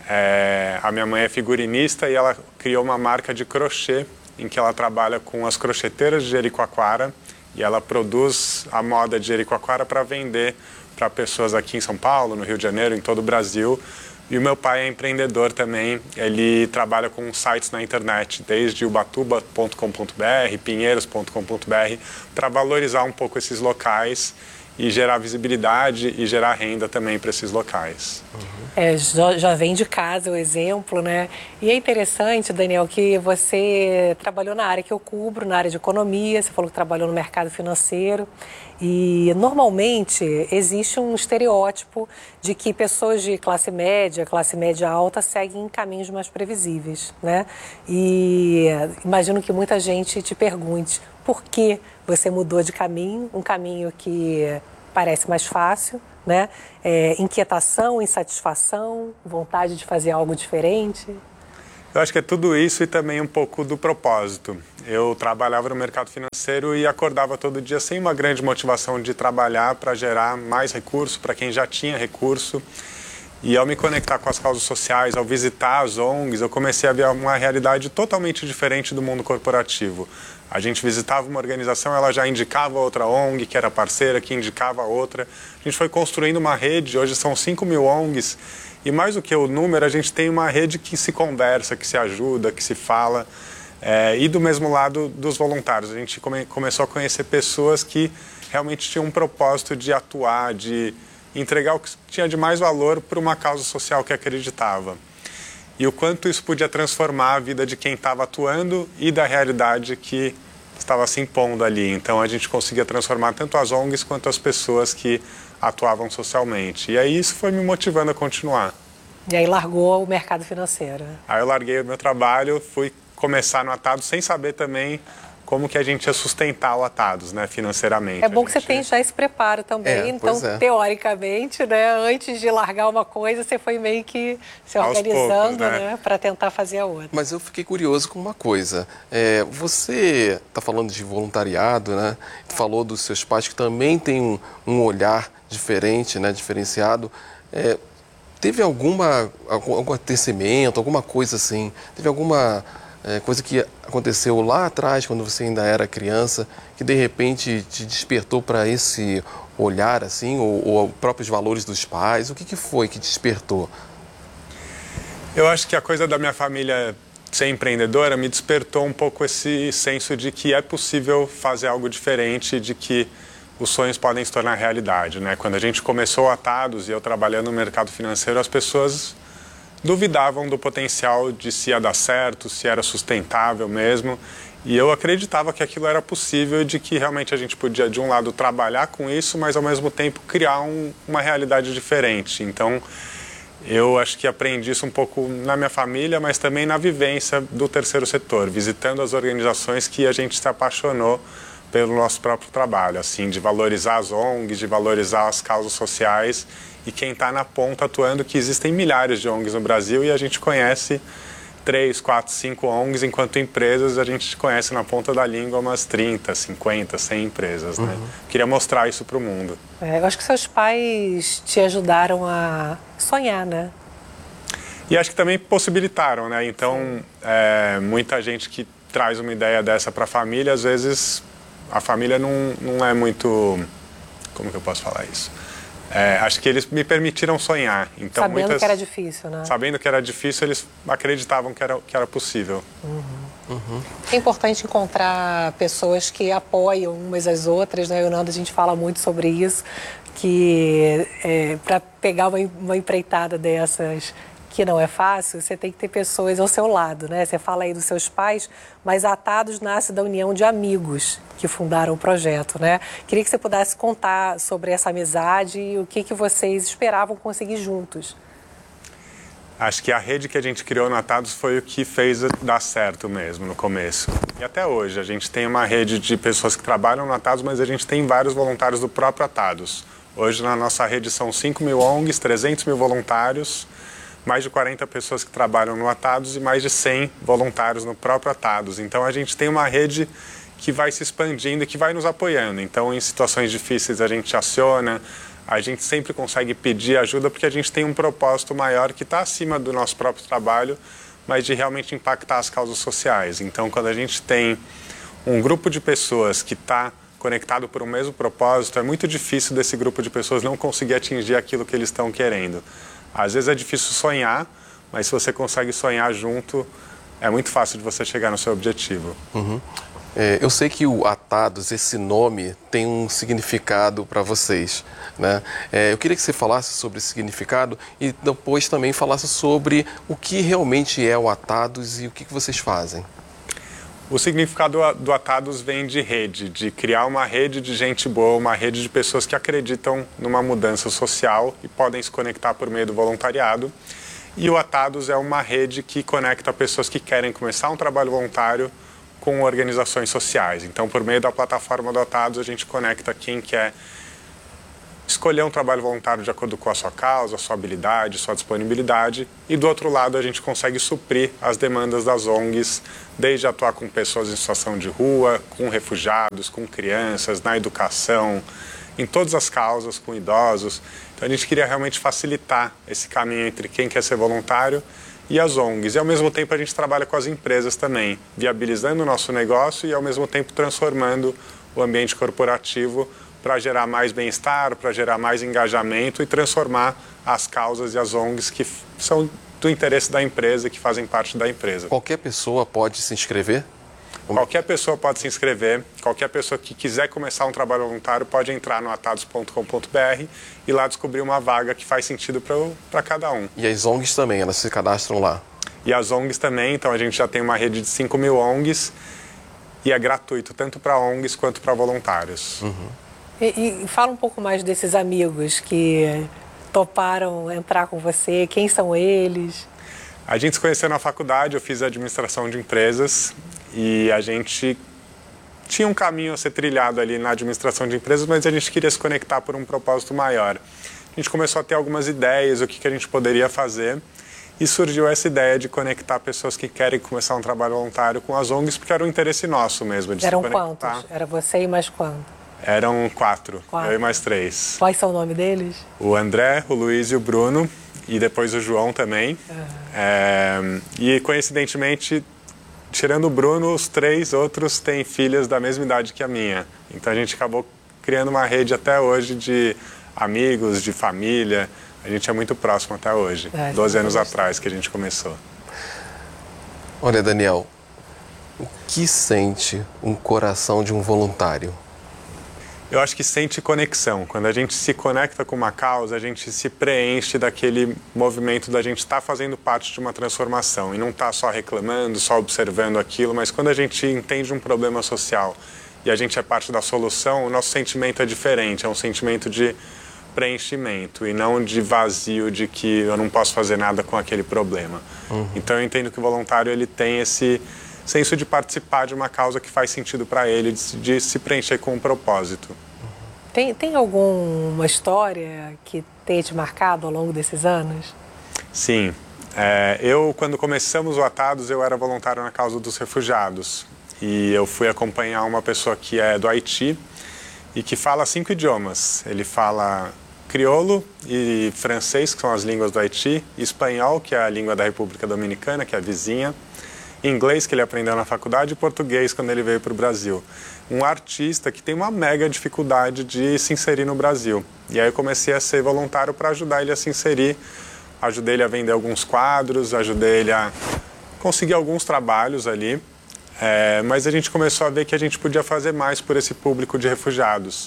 É, a minha mãe é figurinista e ela criou uma marca de crochê em que ela trabalha com as crocheteiras de Jericoacoara e ela produz a moda de Jericoacoara para vender para pessoas aqui em São Paulo, no Rio de Janeiro, em todo o Brasil. E o meu pai é empreendedor também, ele trabalha com sites na internet, desde ubatuba ponto com ponto b r, pinheiros ponto com ponto b r, para valorizar um pouco esses locais e gerar visibilidade e gerar renda também para esses locais. Uhum. É, já, já vem de casa o exemplo, né? E é interessante, Daniel, que você trabalhou na área que eu cubro, na área de economia, você falou que trabalhou no mercado financeiro. E normalmente existe um estereótipo de que pessoas de classe média, classe média alta, seguem caminhos mais previsíveis, né? E imagino que muita gente te pergunte por que você mudou de caminho, um caminho que parece mais fácil, né? É, inquietação, insatisfação, vontade de fazer algo diferente. Eu acho que é tudo isso e também um pouco do propósito. Eu trabalhava no mercado financeiro e acordava todo dia sem uma grande motivação de trabalhar para gerar mais recurso para quem já tinha recurso. E ao me conectar com as causas sociais, ao visitar as O N Gs, eu comecei a ver uma realidade totalmente diferente do mundo corporativo. A gente visitava uma organização, ela já indicava outra O N G, que era parceira, que indicava outra. A gente foi construindo uma rede, hoje são cinco mil O N Gs. E mais do que o número, a gente tem uma rede que se conversa, que se ajuda, que se fala. É, e do mesmo lado dos voluntários, a gente come, começou a conhecer pessoas que realmente tinham um propósito de atuar, de entregar o que tinha de mais valor para uma causa social que acreditava. E o quanto isso podia transformar a vida de quem estava atuando e da realidade que estava se impondo ali. Então a gente conseguia transformar tanto as O N Gs quanto as pessoas que atuavam socialmente. E aí isso foi me motivando a continuar. E aí largou o mercado financeiro. Aí eu larguei o meu trabalho, fui começar no Atados sem saber também como que a gente ia sustentar o Atados, né, financeiramente. É bom a que gente... você tem já esse preparo também, É, então, pois é. teoricamente, né, antes de largar uma coisa, você foi meio que se Aos organizando, poucos, né? né, para tentar fazer a outra. Mas eu fiquei curioso com uma coisa. É, você está falando de voluntariado, né? Falou dos seus pais que também têm um, um olhar diferente, né, diferenciado. É, teve alguma, algum, algum acontecimento, alguma coisa assim? Teve alguma é, coisa que aconteceu lá atrás, quando você ainda era criança, que de repente te despertou para esse olhar, assim, ou, ou próprios valores dos pais? O que, que foi que despertou? Eu acho que a coisa da minha família ser empreendedora me despertou um pouco esse senso de que é possível fazer algo diferente, de que os sonhos podem se tornar realidade, né? Quando a gente começou o Atados e eu trabalhando no mercado financeiro, as pessoas duvidavam do potencial de se ia dar certo, se era sustentável mesmo. E eu acreditava que aquilo era possível e de que realmente a gente podia, de um lado, trabalhar com isso, mas ao mesmo tempo criar um, uma realidade diferente. Então, eu acho que aprendi isso um pouco na minha família, mas também na vivência do terceiro setor, visitando as organizações que a gente se apaixonou pelo nosso próprio trabalho, assim, de valorizar as O N Gs, de valorizar as causas sociais e quem está na ponta atuando, que existem milhares de O N Gs no Brasil e a gente conhece três, quatro, cinco O N Gs, enquanto empresas a gente conhece na ponta da língua umas trinta, cinquenta, cem empresas, né? Uhum. Queria mostrar isso para o mundo. É, eu acho que seus pais te ajudaram a sonhar, né? E acho que também possibilitaram, né? Então, é, muita gente que traz uma ideia dessa para a família, às vezes a família não, não é muito... Como que eu posso falar isso? É, acho que eles me permitiram sonhar. Então, sabendo muitas, que era difícil, né? Sabendo que era difícil, eles acreditavam que era, que era possível. Uhum. Uhum. É importante encontrar pessoas que apoiam umas às outras, né? Eu e o Nando, a gente fala muito sobre isso, que é, para pegar uma, uma empreitada dessas que não é fácil, você tem que ter pessoas ao seu lado, né? Você fala aí dos seus pais, mas Atados nasce da união de amigos que fundaram o projeto, né? Queria que você pudesse contar sobre essa amizade e o que, que vocês esperavam conseguir juntos. Acho que a rede que a gente criou no Atados foi o que fez dar certo mesmo no começo. E até hoje, a gente tem uma rede de pessoas que trabalham no Atados, mas a gente tem vários voluntários do próprio Atados. Hoje, na nossa rede, são cinco mil O N Gs, trezentos mil voluntários, mais de quarenta pessoas que trabalham no Atados e mais de cem voluntários no próprio Atados. Então, a gente tem uma rede que vai se expandindo e que vai nos apoiando. Então, em situações difíceis, a gente aciona, a gente sempre consegue pedir ajuda porque a gente tem um propósito maior que está acima do nosso próprio trabalho, mas de realmente impactar as causas sociais. Então, quando a gente tem um grupo de pessoas que está conectado por um mesmo propósito, é muito difícil desse grupo de pessoas não conseguir atingir aquilo que eles estão querendo. Às vezes é difícil sonhar, mas se você consegue sonhar junto, é muito fácil de você chegar no seu objetivo. Uhum. É, eu sei que o Atados, esse nome, tem um significado para vocês, né? É, eu queria que você falasse sobre esse significado e depois também falasse sobre o que realmente é o Atados e o que, que vocês fazem. O significado do Atados vem de rede, de criar uma rede de gente boa, uma rede de pessoas que acreditam numa mudança social e podem se conectar por meio do voluntariado. E o Atados é uma rede que conecta pessoas que querem começar um trabalho voluntário com organizações sociais. Então, por meio da plataforma do Atados, a gente conecta quem quer escolher um trabalho voluntário de acordo com a sua causa, a sua habilidade, sua disponibilidade. E do outro lado, a gente consegue suprir as demandas das O N Gs, desde atuar com pessoas em situação de rua, com refugiados, com crianças, na educação, em todas as causas, com idosos. Então, a gente queria realmente facilitar esse caminho entre quem quer ser voluntário e as O N Gs. E, ao mesmo tempo, a gente trabalha com as empresas também, viabilizando o nosso negócio e, ao mesmo tempo, transformando o ambiente corporativo para gerar mais bem-estar, para gerar mais engajamento e transformar as causas e as O N Gs que são do interesse da empresa e que fazem parte da empresa. Qualquer pessoa pode se inscrever? Qualquer pessoa pode se inscrever, qualquer pessoa que quiser começar um trabalho voluntário pode entrar no atados ponto com ponto br e lá descobrir uma vaga que faz sentido para cada um. E as O N Gs também, elas se cadastram lá? E as O N Gs também, então a gente já tem uma rede de cinco mil O N Gs e é gratuito tanto para O N Gs quanto para voluntários. Uhum. E, e fala um pouco mais desses amigos que toparam entrar com você, quem são eles? A gente se conheceu na faculdade, eu fiz administração de empresas e a gente tinha um caminho a ser trilhado ali na administração de empresas, mas a gente queria se conectar por um propósito maior. A gente começou a ter algumas ideias, o que, que a gente poderia fazer, e surgiu essa ideia de conectar pessoas que querem começar um trabalho voluntário com as O N Gs, porque era um interesse nosso mesmo de Eram se conectar. quantos? Era você e mais quantos? Eram quatro, quatro, eu e mais três. Quais são o nome deles? O André, o Luiz e o Bruno, e depois o João também. Uhum. É, e coincidentemente, tirando o Bruno, os três outros têm filhas da mesma idade que a minha. Então a gente acabou criando uma rede até hoje de amigos, de família. A gente é muito próximo até hoje, é, doze anos atrás que a gente começou. Olha, Daniel, o que sente um coração de um voluntário? Eu acho que sente conexão. Quando a gente se conecta com uma causa, a gente se preenche daquele movimento da gente estar tá fazendo parte de uma transformação e não estar tá só reclamando, só observando aquilo, mas quando a gente entende um problema social e a gente é parte da solução, o nosso sentimento é diferente, é um sentimento de preenchimento e não de vazio de que eu não posso fazer nada com aquele problema. Uhum. Então eu entendo que o voluntário ele tem esse senso de participar de uma causa que faz sentido para ele, de, de se preencher com um propósito. Tem, tem alguma história que tenha te marcado ao longo desses anos? Sim. É, eu, quando começamos o Atados, eu era voluntário na causa dos refugiados. E eu fui acompanhar uma pessoa que é do Haiti e que fala cinco idiomas. Ele fala crioulo e francês, que são as línguas do Haiti, espanhol, que é a língua da República Dominicana, que é a vizinha, inglês, que ele aprendeu na faculdade, e português, quando ele veio para o Brasil. Um artista que tem uma mega dificuldade de se inserir no Brasil. E aí eu comecei a ser voluntário para ajudar ele a se inserir. Ajudei ele a vender alguns quadros, ajudei ele a conseguir alguns trabalhos ali. É, mas a gente começou a ver que a gente podia fazer mais por esse público de refugiados.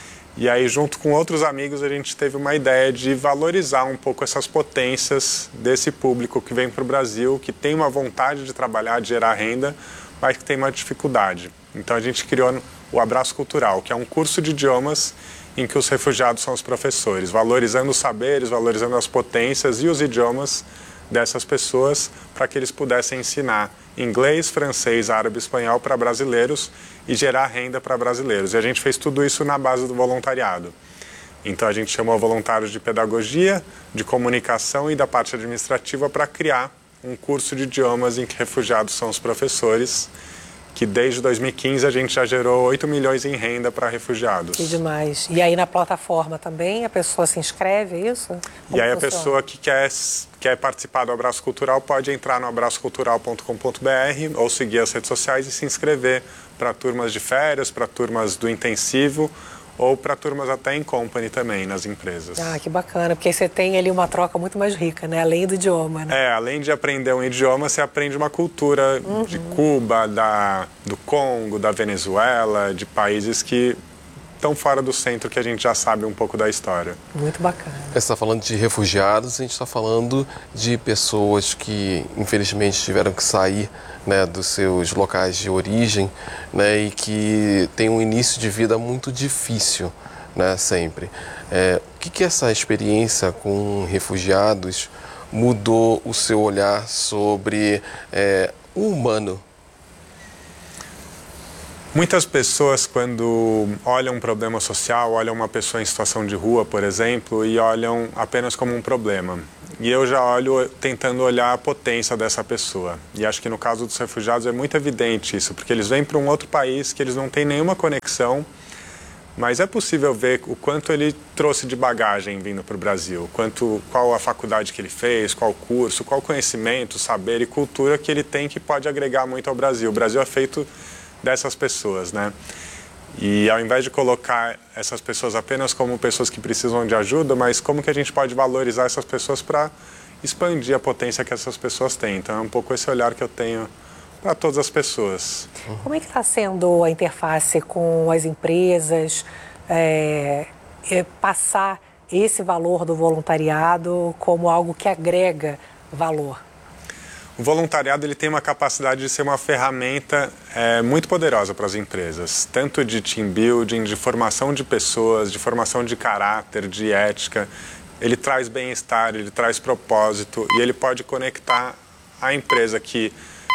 E aí, junto com outros amigos, a gente teve uma ideia de valorizar um pouco essas potências desse público que vem para o Brasil, que tem uma vontade de trabalhar, de gerar renda, mas que tem uma dificuldade. Então a gente criou o Abraço Cultural, que é um curso de idiomas em que os refugiados são os professores, valorizando os saberes, valorizando as potências e os idiomas dessas pessoas para que eles pudessem ensinar inglês, francês, árabe e espanhol para brasileiros e gerar renda para brasileiros. E a gente fez tudo isso na base do voluntariado. Então a gente chamou voluntários de pedagogia, de comunicação e da parte administrativa para criar um curso de idiomas em que refugiados são os professores, que desde dois mil e quinze a gente já gerou oito milhões em renda para refugiados. Que demais. E aí na plataforma também a pessoa se inscreve, é isso? Como e aí funciona? A pessoa que quer, quer participar do Abraço Cultural pode entrar no abraço cultural ponto com ponto b r ou seguir as redes sociais e se inscrever para turmas de férias, para turmas do intensivo ou para turmas até em company também, nas empresas. Ah, que bacana, porque você tem ali uma troca muito mais rica, né? Além do idioma, né? É, além de aprender um idioma, você aprende uma cultura uhum. de Cuba, da, do Congo, da Venezuela, de países que estão fora do centro, que a gente já sabe um pouco da história. Muito bacana. Você está falando de refugiados, a gente está falando de pessoas que, infelizmente, tiveram que sair, né, dos seus locais de origem, né, e que tem um início de vida muito difícil, né, sempre. É, o que, que essa experiência com refugiados mudou o seu olhar sobre é, o humano? Muitas pessoas, quando olham um problema social, olham uma pessoa em situação de rua, por exemplo, e olham apenas como um problema. E eu já olho tentando olhar a potência dessa pessoa. E acho que no caso dos refugiados é muito evidente isso, porque eles vêm para um outro país que eles não têm nenhuma conexão, mas é possível ver o quanto ele trouxe de bagagem vindo para o Brasil, quanto, qual a faculdade que ele fez, qual curso, qual conhecimento, saber e cultura que ele tem que pode agregar muito ao Brasil. O Brasil é feito dessas pessoas, né? E ao invés de colocar essas pessoas apenas como pessoas que precisam de ajuda, mas como que a gente pode valorizar essas pessoas para expandir a potência que essas pessoas têm. Então é um pouco esse olhar que eu tenho para todas as pessoas. Como é que está sendo a interface com as empresas, é, é passar esse valor do voluntariado como algo que agrega valor? O voluntariado ele tem uma capacidade de ser uma ferramenta é, muito poderosa para as empresas, tanto de team building, de formação de pessoas, de formação de caráter, de ética. Ele traz bem-estar, ele traz propósito e ele pode conectar a empresa que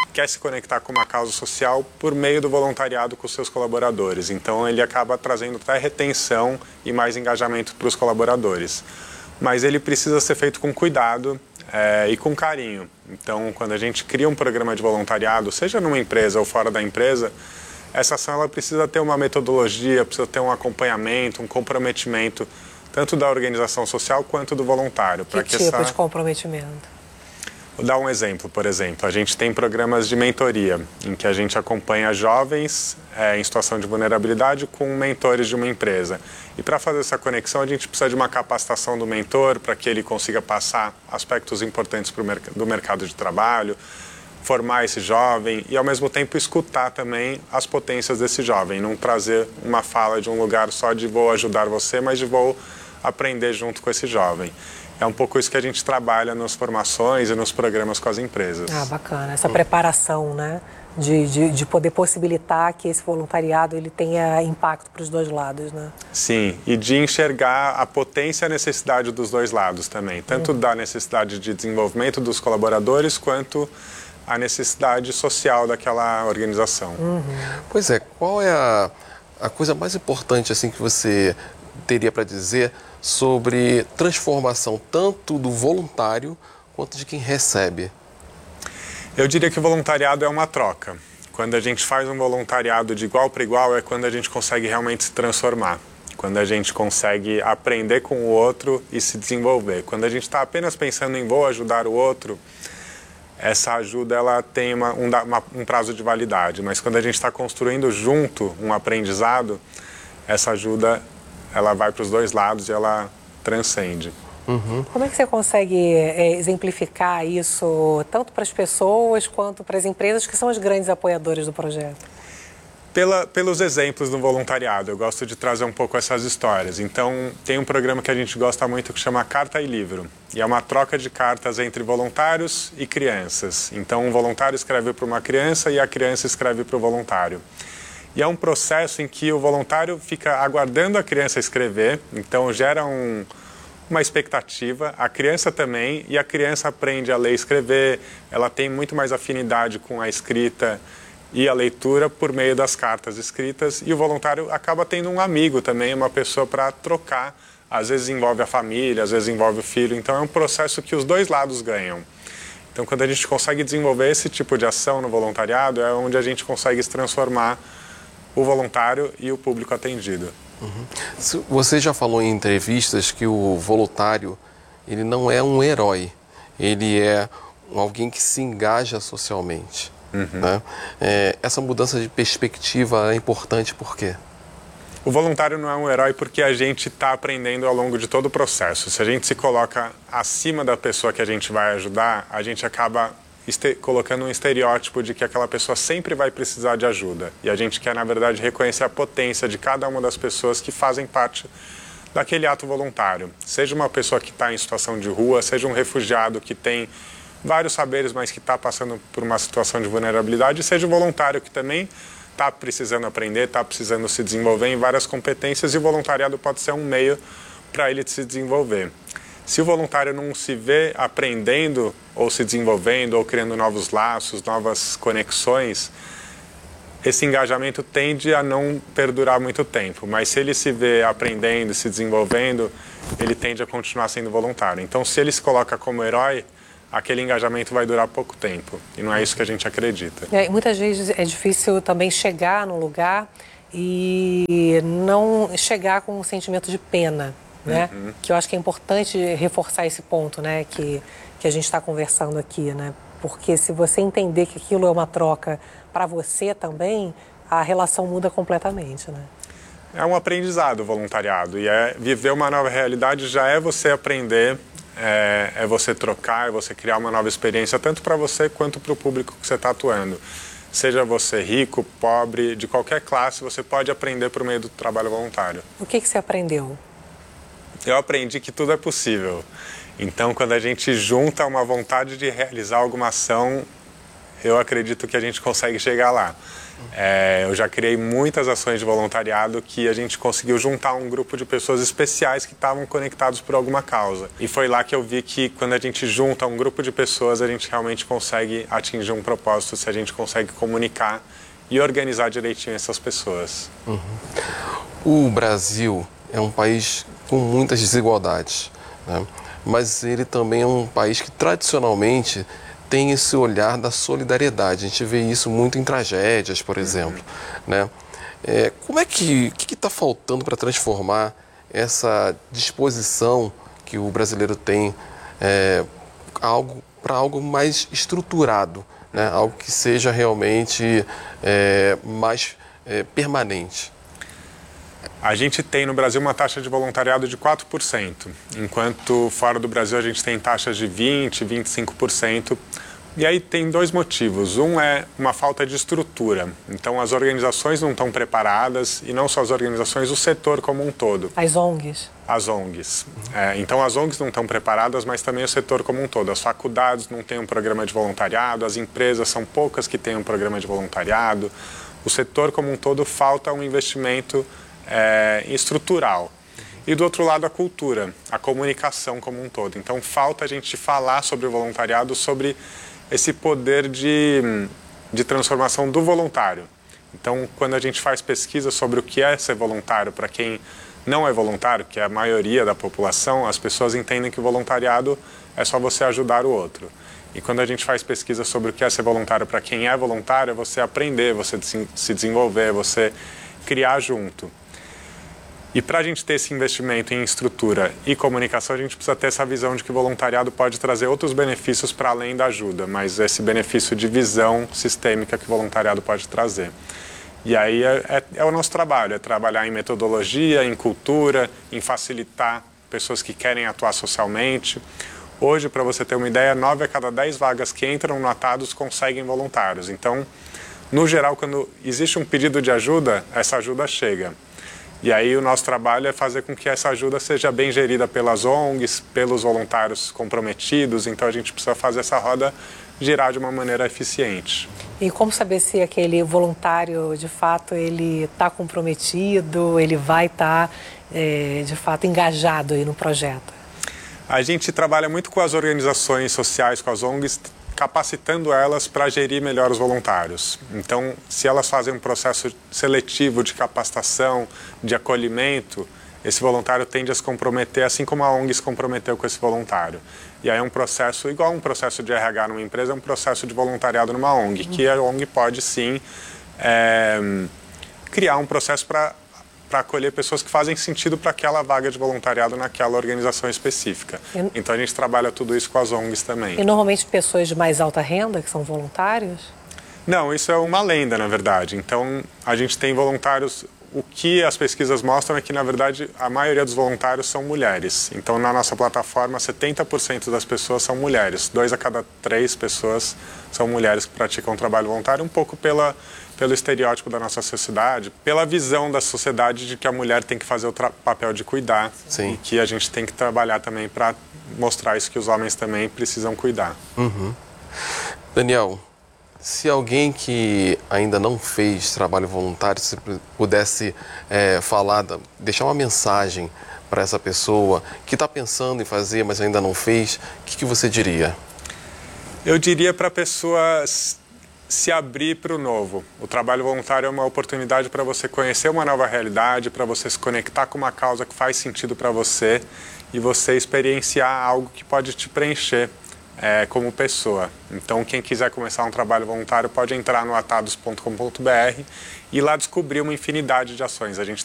quer se conectar com uma causa social por meio do voluntariado com os seus colaboradores. Então, ele acaba trazendo até retenção e mais engajamento para os colaboradores. Mas ele precisa ser feito com cuidado é, e com carinho. Então, quando a gente cria um programa de voluntariado, seja numa empresa ou fora da empresa, essa ação ela precisa ter uma metodologia, precisa ter um acompanhamento, um comprometimento, tanto da organização social quanto do voluntário. Que tipo essa... de comprometimento? Vou dar um exemplo, por exemplo. A gente tem programas de mentoria, em que a gente acompanha jovens é, em situação de vulnerabilidade com mentores de uma empresa. E para fazer essa conexão, a gente precisa de uma capacitação do mentor para que ele consiga passar aspectos importantes pro merc- do mercado de trabalho, formar esse jovem e, ao mesmo tempo, escutar também as potências desse jovem. Não trazer uma fala de um lugar só de vou ajudar você, mas de vou aprender junto com esse jovem. É um pouco isso que a gente trabalha nas formações e nos programas com as empresas. Ah, bacana. Essa hum. preparação, né? De, de, de poder possibilitar que esse voluntariado ele tenha impacto para os dois lados, né? Sim, e de enxergar a potência e a necessidade dos dois lados também. Tanto hum. da necessidade de desenvolvimento dos colaboradores, quanto a necessidade social daquela organização. Uhum. Pois é, qual é a, a coisa mais importante assim, que você teria para dizer sobre transformação tanto do voluntário quanto de quem recebe? Eu diria que o voluntariado é uma troca. Quando a gente faz um voluntariado de igual para igual é quando a gente consegue realmente se transformar. Quando a gente consegue aprender com o outro e se desenvolver. Quando a gente está apenas pensando em vou ajudar o outro, essa ajuda ela tem uma, um, uma, um prazo de validade. Mas quando a gente está construindo junto um aprendizado, essa ajuda ela vai para os dois lados e ela transcende. Uhum. Como é que você consegue é, exemplificar isso tanto para as pessoas quanto para as empresas que são as grandes apoiadoras do projeto? Pela, pelos exemplos do voluntariado, eu gosto de trazer um pouco essas histórias. Então, tem um programa que a gente gosta muito que chama Carta e Livro. E é uma troca de cartas entre voluntários e crianças. Então, um voluntário escreve para uma criança e a criança escreve para o voluntário. E é um processo em que o voluntário fica aguardando a criança escrever, então gera um, uma expectativa, a criança também, e a criança aprende a ler e escrever, ela tem muito mais afinidade com a escrita e a leitura por meio das cartas escritas, e o voluntário acaba tendo um amigo também, uma pessoa para trocar, às vezes envolve a família, às vezes envolve o filho, então é um processo que os dois lados ganham. Então, quando a gente consegue desenvolver esse tipo de ação no voluntariado, é onde a gente consegue se transformar o voluntário e o público atendido. Uhum. Você já falou em entrevistas que o voluntário ele não é um herói, ele é alguém que se engaja socialmente. Uhum. Né? É, essa mudança de perspectiva é importante por quê? O voluntário não é um herói porque a gente está aprendendo ao longo de todo o processo. Se a gente se coloca acima da pessoa que a gente vai ajudar, a gente acaba colocando um estereótipo de que aquela pessoa sempre vai precisar de ajuda. E a gente quer, na verdade, reconhecer a potência de cada uma das pessoas que fazem parte daquele ato voluntário. Seja uma pessoa que está em situação de rua, seja um refugiado que tem vários saberes, mas que está passando por uma situação de vulnerabilidade, seja um voluntário que também está precisando aprender, está precisando se desenvolver em várias competências, e o voluntariado pode ser um meio para ele se desenvolver. Se o voluntário não se vê aprendendo ou se desenvolvendo ou criando novos laços, novas conexões, esse engajamento tende a não perdurar muito tempo. Mas se ele se vê aprendendo, se desenvolvendo, ele tende a continuar sendo voluntário. Então, se ele se coloca como herói, aquele engajamento vai durar pouco tempo. E não é isso que a gente acredita. É, muitas vezes é difícil também chegar num lugar e não chegar com um sentimento de pena. Né? Uhum. Que eu acho que é importante reforçar esse ponto, né? que, que a gente está conversando aqui, né? Porque se você entender que aquilo é uma troca para você também, a relação muda completamente. Né? É um aprendizado o voluntariado, e é viver uma nova realidade já é você aprender, é, é você trocar, é você criar uma nova experiência, tanto para você quanto para o público que você está atuando. Seja você rico, pobre, de qualquer classe, você pode aprender por meio do trabalho voluntário. O que, que você aprendeu? Eu aprendi que tudo é possível. Então, quando a gente junta uma vontade de realizar alguma ação, eu acredito que a gente consegue chegar lá. É, eu já criei muitas ações de voluntariado que a gente conseguiu juntar um grupo de pessoas especiais que estavam conectados por alguma causa. E foi lá que eu vi que quando a gente junta um grupo de pessoas, a gente realmente consegue atingir um propósito, se a gente consegue comunicar e organizar direitinho essas pessoas. Uhum. O Brasil é um país com muitas desigualdades, né? Mas ele também é um país que tradicionalmente tem esse olhar da solidariedade. A gente vê isso muito em tragédias, por exemplo, né? É, como é que que está faltando para transformar essa disposição que o brasileiro tem é, algo para algo mais estruturado, né? Algo que seja realmente é, mais é, permanente? A gente tem no Brasil uma taxa de voluntariado de quatro por cento, enquanto fora do Brasil a gente tem taxas de vinte por cento, vinte e cinco por cento. E aí tem dois motivos. Um é uma falta de estrutura. Então as organizações não estão preparadas, e não só as organizações, o setor como um todo. As O N Gs. As O N Gs. É, então as O N Gs não estão preparadas, mas também o setor como um todo. As faculdades não têm um programa de voluntariado, as empresas são poucas que têm um programa de voluntariado. O setor como um todo falta um investimento É, estrutural. E do outro lado a cultura, a comunicação como um todo. Então falta a gente falar sobre o voluntariado, sobre esse poder de, de transformação do voluntário. Então quando a gente faz pesquisa sobre o que é ser voluntário para quem não é voluntário, que é a maioria da população, as pessoas entendem que o voluntariado é só você ajudar o outro. E quando a gente faz pesquisa sobre o que é ser voluntário para quem é voluntário, é você aprender, você se desenvolver, você criar junto. E para a gente ter esse investimento em estrutura e comunicação, a gente precisa ter essa visão de que o voluntariado pode trazer outros benefícios para além da ajuda, mas esse benefício de visão sistêmica que o voluntariado pode trazer. E aí é, é, é o nosso trabalho, é trabalhar em metodologia, em cultura, em facilitar pessoas que querem atuar socialmente. Hoje, para você ter uma ideia, nove a cada dez vagas que entram no Atados conseguem voluntários. Então, no geral, quando existe um pedido de ajuda, essa ajuda chega. E aí o nosso trabalho é fazer com que essa ajuda seja bem gerida pelas O N Gs, pelos voluntários comprometidos. Então a gente precisa fazer essa roda girar de uma maneira eficiente. E como saber se aquele voluntário, de fato, ele está comprometido, ele vai estar, tá, é, de fato, engajado aí no projeto? A gente trabalha muito com as organizações sociais, com as O N Gs, capacitando elas para gerir melhor os voluntários. Então, se elas fazem um processo seletivo de capacitação, de acolhimento, esse voluntário tende a se comprometer, assim como a O N G se comprometeu com esse voluntário. E aí é um processo, igual um processo de R H numa empresa, é um processo de voluntariado numa O N G, que a O N G pode sim é, criar um processo para para acolher pessoas que fazem sentido para aquela vaga de voluntariado naquela organização específica. E... Então a gente trabalha tudo isso com as O N Gs também. E normalmente pessoas de mais alta renda que são voluntários? Não, isso é uma lenda, na verdade. Então a gente tem voluntários... O que as pesquisas mostram é que, na verdade, a maioria dos voluntários são mulheres. Então, na nossa plataforma, setenta por cento das pessoas são mulheres. Dois a cada três pessoas são mulheres que praticam trabalho voluntário, um pouco pela, pelo estereótipo da nossa sociedade, pela visão da sociedade de que a mulher tem que fazer o papel de cuidar. Sim. E que a gente tem que trabalhar também para mostrar isso, que os homens também precisam cuidar. Uhum. Daniel, se alguém que ainda não fez trabalho voluntário, se pudesse é, falar, deixar uma mensagem para essa pessoa que está pensando em fazer, mas ainda não fez, o que, que você diria? Eu diria para a pessoa se abrir para o novo. O trabalho voluntário é uma oportunidade para você conhecer uma nova realidade, para você se conectar com uma causa que faz sentido para você e você experienciar algo que pode te preencher. É, como pessoa. Então, quem quiser começar um trabalho voluntário pode entrar no atados ponto com ponto br e lá descobrir uma infinidade de ações. A gente